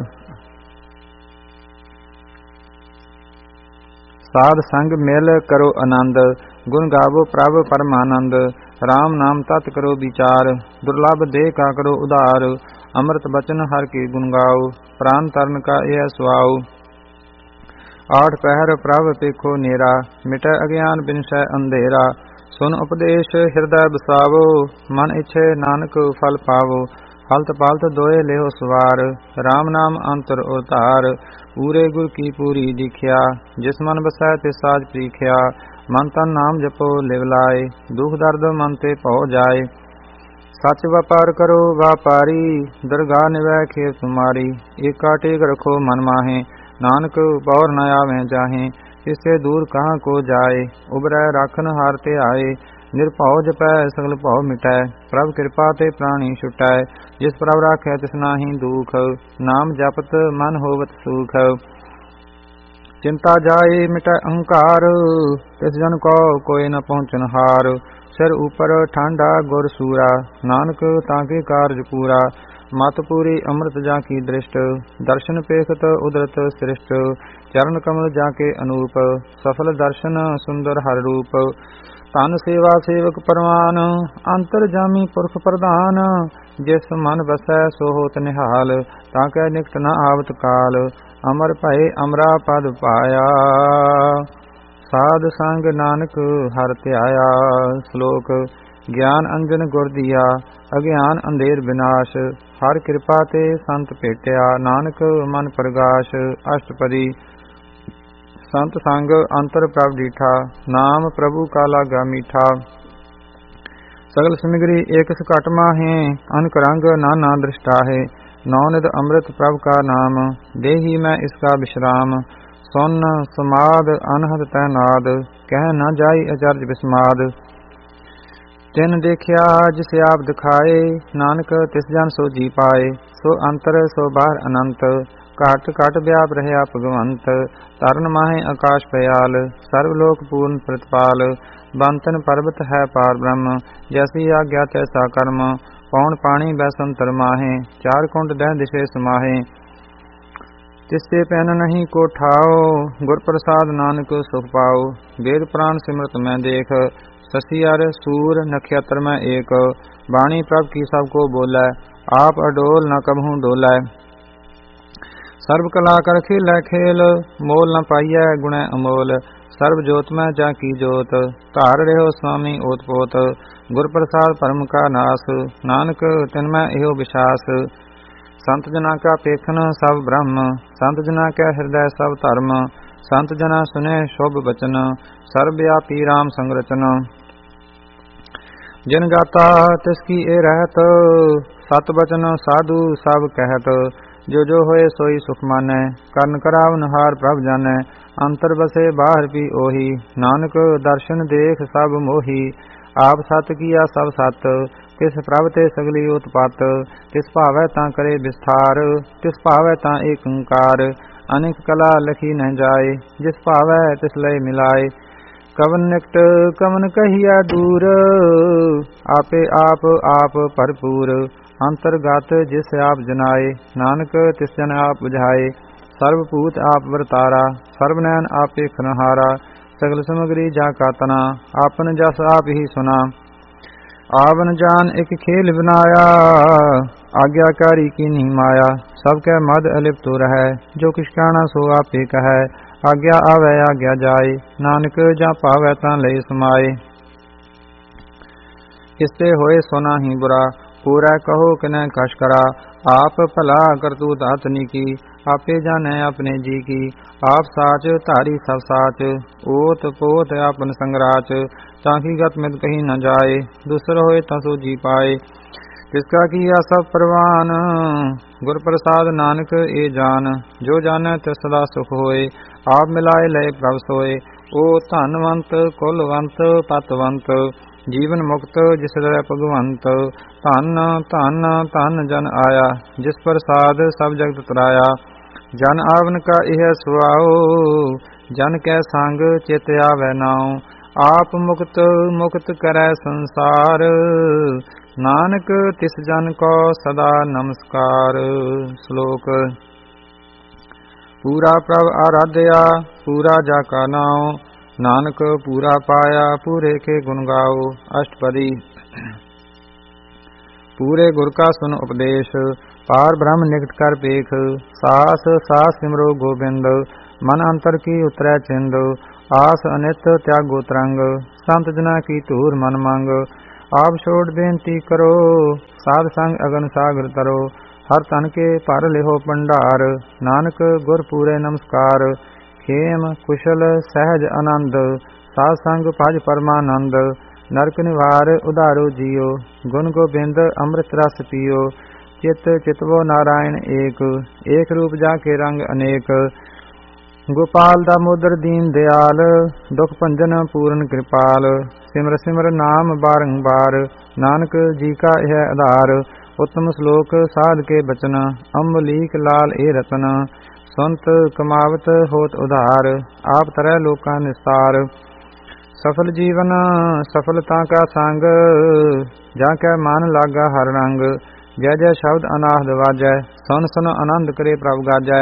साध संग मिल करो आनंद। गुण गावो प्रभ परमानंद, राम नाम तत् करो विचार। दुर्लभ देह का करो उधार, अमृत बचन हर के गुण गाओ। प्राण तरण का यह सुआओ, आठ पहर प्रभ पेखो नेरा। मिटै अज्ञान बिनसै अंधेरा, सुन उपदेश हृदय बसावो। मन इच्छे नानक फल पावो, हलत पालत दोए लेहो सवार। राम नाम अंतर उतार, पूरे गुर की पूरी दीख्या। जिस मन बसै तिस साज प्रीख्या, मन तन नाम जपो लिव लाए। दुख दर्द मन ते पौ जाए, सच व्यापार करो व्यापारी। दरगाह निवै खेत तुम्हारी, एका टेक रखो मन माहे। नानक बौर न आवें जाहे, इससे दूर कहाँ को जाए। उबरै राखन हार ते आए, निरभਉ जपै सगल भਉ मिटै। प्रभ कृपा ते प्राणी छुटै, जिस प्रभ राखै तिस नाहि दुख। नाम जपत मन होवत सुख, चिंता जाए मिटै अहंकार। तिस जन को कोई न पहुँचन हार, सिर ऊपर ठांडा गुर सूरा। नानक ताके कारज पूरा, मत पूरी अमृत जाकी दृष्ट। दर्शन पेखत उदरत सृष्ट, चरण कमल जाके अनूप। सफल दर्शन सुंदर हर रूप, तन सेवा सेवक परवान। अंतर जामी पुरख प्रधान, जिस मन बसै सो होत निहाल। ताकै निकट न आवत काल, अमर भय अमरा पद पाया। साध संग नानक हर ध्याया। श्लोक ज्ञान अंजन गुर दिया, अज्ञान अंधेर विनाश। हर कृपा ते संत भेटिया, नानक मन प्रगाश। अष्टपदी संत संग अंतर प्रभ डीठा, नाम प्रभु का लागा मीठा। सगल सिमगरी एक घट माहे, अनक रंग नाना दृष्टा है। नौ निध अमृत प्रभ का नाम, देही मैं इसका विश्राम। सुन समाद अनहद तैनाद, कह न जाई अचरज विस्माद। तिन देखिया जिसे आप दिखाए, नानक तिस जन सो जी पाए। सो अंतर सो बाहर अनंत, घट घट व्याप रहया भगवंत। तरन माहे आकाश पयाल, सर्वलोक पूर्ण प्रतिपाल। बंतन पर्वत है पार ब्रह्म, जैसी आज्ञा तैसा कर्म। पौन पानी बैसंतर माहे, चार कुंड दै दिशे समाहे। तिससे पैन नहीं को ठाओ, गुर प्रसाद नानक सुख पाओ। वेद पुराण सिमरत में देख, शशि अर सूर नक्षत्र में एक। वाणी प्रभ की सबको बोलै, आप अडोल न कबहू डोलै। सर्व कला कर खेलै खेल, मोल न पाइयै गुणै अमोल। सर्व जोत में जाकी जोत, धार रहो स्वामी ओत पोत। गुर प्रसाद परम का नास, नानक तिनमै एहो विश्वास। संत जना का पेखन सब ब्रह्म, संत जना कै हृदय सब धर्म। संत जना सुने शुभ बचन, सर्वव्यापी राम संग रचन। जिन गाता तिसकी ए रहत, सत बचन साधु सब कहत। जो जो होए सोई सुख मानै, करन करावन हार प्रभ जानै। अंतर बसे बाहर भी ओही, नानक दर्शन देख सब मोही। आप सत किया सब सत, तिस प्रभ ते सगली उत्पत। तिस भावै तां करे विस्तार, तिस भावै तां एक ओंकार। अनेक कला लखी न जाए, जिस भावै तिस लय मिलाए। कवन निकट कवन कहिया दूर, आपे आप भरपूर। अंतर्गत जिस आप जनाए, नानक तिस जन आप बुझाए। सर्वभूत आप वर्तारा, सर्वनयन आप खनहारा। सगल समग्री जा का तना, आपन जस आप ही सुना। आवन जान एक खेल बनाया, आज्ञाकारी की नहीं माया। सबके मद अलिप्त रहै, जो किछ कहना सो आपे कहै। आज्ञा आवे आज्ञा जाए, नानक जा पावै तां लय समाए। इससे होए सोना ही बुरा, पूरा कहो किनै कश करा। आप भला करतूत आतनी की, आपे जाने अपने जी की। आप साच धारी सब साच, ओत पोत आपन संगराच। ताकि गत मित कही न जाए, दूसर होए तसो जी पाए। किसका किया सब परवान, गुर प्रसाद नानक ए जान। जो जाने तिस सदा सुख होए, आप मिलाए लय प्रभ सोए। ओ धनवंत कुलवंत पतवंत, ਜੀਵਨ ਮੁਕਤ ਜਿਸ ਰਹਿ ਭਗਵੰਤ। ਧੰਨ ਧੰਨ ਧੰਨ ਜਨ ਆਇਆ, ਜਿਸ ਪ੍ਰਸਾਦ ਸਭ ਜਗਤ ਤਰਾਇਆ। ਜਨ ਆਵਨ ਕਾ ਇਹ ਸੁਆਓ, ਜਨ ਕੈ ਸੰਗ ਚਿਤ ਆਵੈ ਨਾਉ। ਆਪ ਮੁਕਤ ਮੁਕਤ ਕਰੈ ਸੰਸਾਰ, ਨਾਨਕ ਤਿਸ ਜਨ ਕੋ ਸਦਾ ਨਮਸਕਾਰ। ਸ਼ਲੋਕ। ਪੂਰਾ ਪ੍ਰਭ ਆਰਾਧਿਆ, ਪੂਰਾ ਜਾ ਕਾ ਨਾਉ। ਨਾਨਕ ਪੂਰਾ ਪਾਇਆ, ਪੂਰੇ ਕੇ ਗੁਣ ਗਾਓ। ਅਸ਼ਟਪਦੀ। ਪੂਰੇ ਗੁਰ ਕਾ ਸੁਨ ਉਪਦੇਸ਼, ਪਾਰ ਬ੍ਰਹਮ ਨਿਕਟ ਕਰ ਪੇਖ। ਸਾਸ ਸਾਸ ਸਿਮਰੋ ਗੋਬਿੰਦ, ਮਨ ਅੰਤਰ ਕੀ ਉਤਰੈ ਚਿੰਦ। ਆਸ ਅਨਿਤ ਤਿਆਗੋ ਤਰੰਗ, ਸੰਤ ਜਨਾ ਕੀ ਧੂਰ ਮਨ ਮੰਗ। ਆਪ ਛੋੜ ਬੇਨਤੀ ਕਰੋ, ਸਾਧ ਸੰਗ ਅਗਨ ਸਾਗਰ ਤਰੋ। ਹਰ ਤਨ ਕੇ ਭਰ ਲਿਹੋ ਭੰਡਾਰ, ਨਾਨਕ ਗੁਰ ਪੂਰੇ ਨਮਸਕਾਰ। ਖੇਮ ਕੁਸ਼ਲ ਸਹਿਜ ਆਨੰਦ, ਸਾਧ ਸੰਗ ਭਜ ਪਰਮਾਨੰਦ। ਨਰਕ ਨਿਵਾਰ ਉਧਾਰੋ ਜੀਓ, ਗੁਣ ਗੋਬਿੰਦ ਅੰਮ੍ਰਿਤ ਰਸ ਪੀਓ। ਚਿਤ ਚਿਤਵੋ ਨਾਰਾਇਣ ਏਕ, ਏਕ ਰੂਪ ਜਾ ਕੇ ਰੰਗ ਅਨੇਕ। ਗੋਪਾਲ ਦਾਮੋਦਰ ਦੀਨ ਦਿਆਲ, ਦੁਖ ਭੰਜਨ ਪੂਰਨ ਕਿਰਪਾਲ। ਸਿਮਰ ਸਿਮਰ ਨਾਮ ਬਾਰੰਬਾਰ, ਨਾਨਕ ਜੀ ਕਾ ਇਹ ਆਧਾਰ। ਉੱਤਮ ਸ਼ਲੋਕ ਸਾਧ ਕੇ ਬਚਨ, ਅੰਬਲੀਕ ਲਾਲ ਏ ਰਤਨ। ਸੁਨਤ ਕਮਾਵਤ ਹੋਤ ਉਧਾਰ, ਆਪ ਤਰੈ ਲੋਕਾਂ ਨਿਸਤਾਰ। ਸਫਲ ਜੀਵਨ ਸਫਲਤਾ ਕਾ ਸੰਗ, ਜਾਂ ਕੈ ਮਨ ਲਾਗਾ ਹਰ ਰੰਗ। ਜੈ ਜੈ ਸ਼ਬਦ ਅਨਾਹਦ ਵਾਜੈ, ਸੁਨ ਸੁਨ ਆਨੰਦ ਕਰੇ ਪ੍ਰਭ ਗਾਜੈ।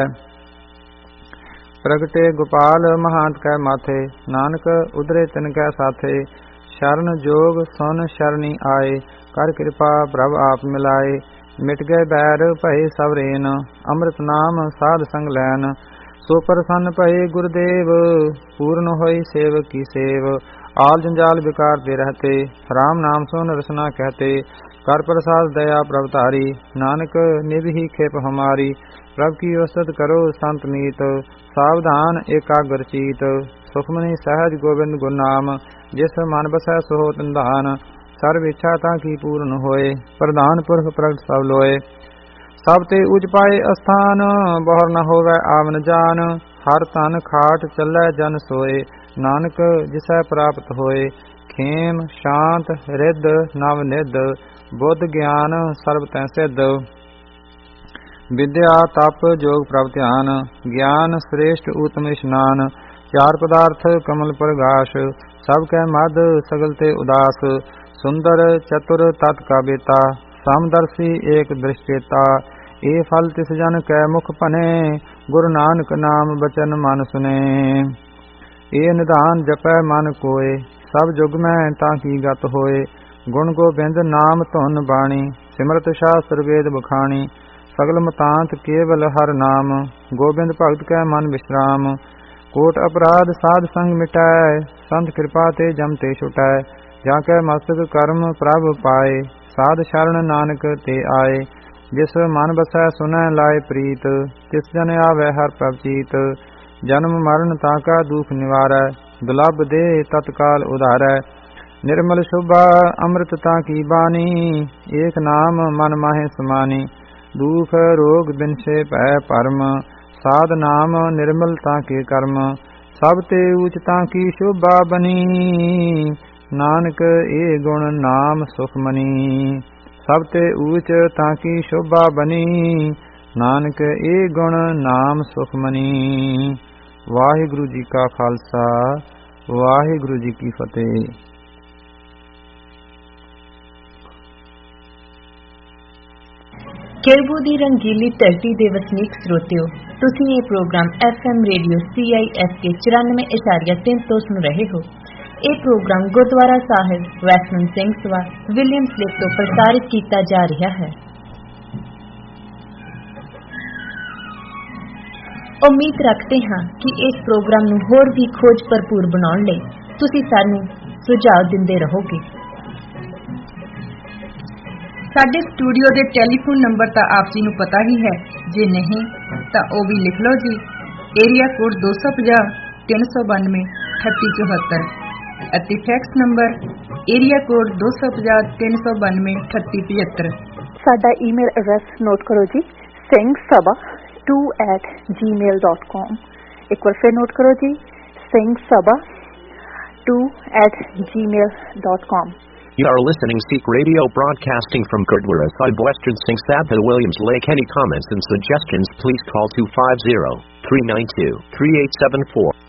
ਪ੍ਰਗਟੇ ਗੋਪਾਲ ਮਹਾਂਤ ਕੈ ਮਾਥੇ, ਨਾਨਕ ਉਧਰੇ ਤਿਨ ਕੈ ਸਾਥੇ। ਸ਼ਰਨ ਜੋਗ ਸੁਨ ਸ਼ਰਣੀ ਆਏ, ਕਰ ਕਿਰਪਾ ਪ੍ਰਭ ਆਪ ਮਿਲਾਏ। ਮਿਟ ਗਏ ਬੈਰ ਭਏ ਸਭ ਰੇਨ, ਅੰਮ੍ਰਿਤ ਨਾਮ ਸਾਧ ਸੰਗ ਲੈਨ। ਸੋ ਪ੍ਰਸੰਨ ਭਏ ਗੁਰਦੇਵ, ਪੂਰਨ ਹੋਈ ਸੇਵਕ ਕੀ ਸੇਵ। ਆਲ ਜੰਜਾਲ ਵਿਕਾਰ ਦੇ ਰਹਤੇ, ਰਾਮ ਨਾਮ ਸੁਨ ਰਸਨਾ ਕਹਤੇ। ਕਰ ਪ੍ਰਸਾਦ ਦਇਆ ਪ੍ਰਭ ਧਾਰੀ, ਨਾਨਕ ਨਿਭੀ ਖੇਪ ਹਮਾਰੀ। ਪ੍ਰਭ ਕੀ ਉਸਤਤ ਕਰੋ ਸੰਤ ਮੀਤ, ਸਾਵਧਾਨ ਏਕਾਗਰ ਚੀਤ। ਸੁਖਮਨੀ ਸਹਿਜ ਗੋਬਿੰਦ ਗੁਰ ਨਾਮ, ਜਿਸ ਮਨ ਬਸੈ ਸੋ ਤੰਧਾਨ। ਸਰਬ ਇੱਛਾ ਤਾਂ ਕੀ ਪੂਰਨ ਹੋਏ, ਪ੍ਰਧਾਨ ਪੁਰਖ ਪ੍ਰਗਟ ਸਭ ਲੋਏ। ਸਭ ਤੇ ਉਜ ਪਾਏ ਅਸਥਾਨ, ਬਹੁਰ ਨ ਹੋਵੈ ਆਵਨ ਜਾਨ। ਹਰ ਤਨ ਖਾਟ ਚੱਲੈ ਜਨ ਸੋਏ, ਨਾਨਕ ਜਿਸੈ ਪ੍ਰਾਪਤ ਹੋਏ। ਖੇਮ ਸ਼ਾਂਤ ਰਿੱਧ ਨਵ ਨਿਧ, ਬੁੱਧ ਗਿਆਨ ਸਰਬ ਤੈ ਸਿੱਧ। ਵਿਦਿਆ ਤਪ ਜੋਗ ਪ੍ਰਭ ਧਿਆਨ, ਗਿਆਨ ਸ੍ਰੇਸ਼ਟ ਊਤਮ ਇਸ਼ਨਾਨ। ਚਾਰ ਪਦਾਰਥ ਕਮਲ ਪ੍ਰਗਾਸ਼, ਸਭ ਕੈ ਮਦ ਸਗਲ ਤੇ ਉਦਾਸ। ਸੁੰਦਰ ਚਤੁਰ ਤਤ ਕਾ ਬੇਤਾ, ਸਮਦਰਸੀ ਏਕ ਦ੍ਰਿਸ਼ਟੇਤਾ। ਇਹ ਫਲ ਤਿਸ ਜਨ ਕੈ ਮੁਖ ਭਨੇ, ਗੁਰੂ ਨਾਨਕ ਨਾਮ ਬਚਨ ਮਨ ਸੁਨੇ। ਇਹ ਨਿਧਾਨ ਜਪੈ ਮਨ ਕੋਏ, ਸਭ ਜੁਗ ਮੈਂ ਤਾਂ ਕੀ ਗਤ ਹੋਏ। ਗੁਣ ਗੋਬਿੰਦ ਨਾਮ ਧੁਨ ਬਾਣੀ, ਸਿਮਰਤ ਸ਼ਾਸਤਰ ਵੇਦ ਬਖਾਣੀ। ਸਗਲ ਮਤਾਂਤ ਕੇਵਲ ਹਰ ਨਾਮ, ਗੋਬਿੰਦ ਭਗਤ ਕੈ ਮਨ ਵਿਸ਼ਰਾਮ। ਕੋਟ ਅਪਰਾਧ ਸਾਧ ਸੰਗ ਮਿਟਾਏ, ਸੰਤ ਕਿਰਪਾ ਤੇ ਜਮ ਤੇ ਛੁਟੈ। ਜਾਂ ਕੈ ਮਸਤਕ ਕਰਮ ਪ੍ਰਭ ਪਾਏ, ਸਾਧ ਸ਼ਰਨ ਨਾਨਕ ਤੇ ਆਏ। ਜਿਸ ਮਨ ਬਸੈ ਸੁਨੈ ਲਾਏ ਪ੍ਰੀਤ, ਤਿਸ ਜਨ ਆਵੈ ਹਰ ਪ੍ਰਭ ਚੀਤ। ਜਨਮ ਮਰਨ ਤਾਂ ਕਾ ਦੁਖ ਨਿਵਾਰੈ, ਦੁਲਭ ਦੇ ਤਤਕਾਲ ਉਧਾਰੈ। ਨਿਰਮਲ ਸ਼ੋਭਾ ਅੰਮ੍ਰਿਤ ਤਾਂ ਕੀ ਬਾਣੀ, ਏਕ ਨਾਮ ਮਨ ਮਾਹੇ ਸਮਾਨੀ। ਦੁਖ ਰੋਗ ਬਿਨਸੇ ਭੈ ਭਰਮ, ਸਾਧ ਨਾਮ ਨਿਰਮਲ ਤਾਂ ਕੇ ਕਰਮ। ਸਭ ਤੇ ਊਚ ਤਾਂ ਕੀ ਸ਼ੋਭਾ ਬਨੀ, ਨਾਨਕ ਇਹ ਗੁਣ ਨਾਮ ਸੁਖਮਨੀ। ਸਭ ਤੇ ਊਚ ਤਾਂ ਕੀ ਸ਼ੋਭਾ ਬਨੀ, ਨਾਨਕ ਇਹ ਗੁਣ ਨਾਮ ਸੁਖਮਨੀ। ਵਾਹਿਗੁਰੂ ਜੀ ਕਾ ਖਾਲਸਾ, ਵਾਹਿਗੁਰੂ ਜੀ ਕੀ ਫਤਿਹ। ਕੇਲਬੂ ਦੀ ਰੰਗੀਲੀ ਧਰਤੀ ਦੇ ਵਸਨੀਕ ਸਰੋਤਿਓ, ਤੁਸੀਂ ਇਹ ਪ੍ਰੋਗਰਾਮ FM ਰੇਡੀਓ CISK 94.3 ਤੋਂ ਸੁਣ ਰਹੇ ਹੋ। ਇਹ ਪ੍ਰੋਗਰਾਮ ਗੁਰਦੁਆਰਾ ਸਾਹਿਬ western Singh Sabha Williams lake ਤੋਂ ਪ੍ਰਸਾਰਿਤ ਕੀਤਾ ਜਾ ਰਿਹਾ ਹੈ। ਉਮੀਦ ਰੱਖਦੇ ਹਾਂ ਕਿ ਇਸ ਪ੍ਰੋਗਰਾਮ ਨੂੰ ਹੋਰ ਵੀ ਖੋਜ ਭਰਪੂਰ ਬਣਾਉਣ ਲਈ ਤੁਸੀਂ ਸਾਨੂੰ ਸੁਝਾਅ ਦਿੰਦੇ ਰਹੋਗੇ। ਸਾਡੇ ਸਟੂਡੀਓ ਦੇ ਟੈਲੀਫੋਨ ਨੰਬਰ ਤਾਂ ਆਪ ਜੀ ਨੂੰ ਪਤਾ ਹੀ ਹੈ, ਜੇ ਨਹੀਂ ਤਾਂ ਉਹ ਵੀ ਲਿਖ ਲਓ ਜੀ। ਏਰੀਆ ਕੋਡ 250 392 3874 ਅਤੇ ਫੈਕਸ ਨੰਬਰ ਏਰੀਆ ਕੋਡ 250 392 3875। ਸਾਡਾ ਈਮੇਲ ਐਡਰੈਸ ਨੋਟ ਕਰੋ ਜੀ, singsabha2@gmail.com। ਇੱਕ ਵਾਰ ਫਿਰ ਨੋਟ ਕਰੋ ਜੀ, singsabha2@gmail.com। You are listening Sikh Radio broadcasting from Gurdwara Sahib, Western Singh Sabha, Williams Lake. Any comments and suggestions, please call 250-392-3874.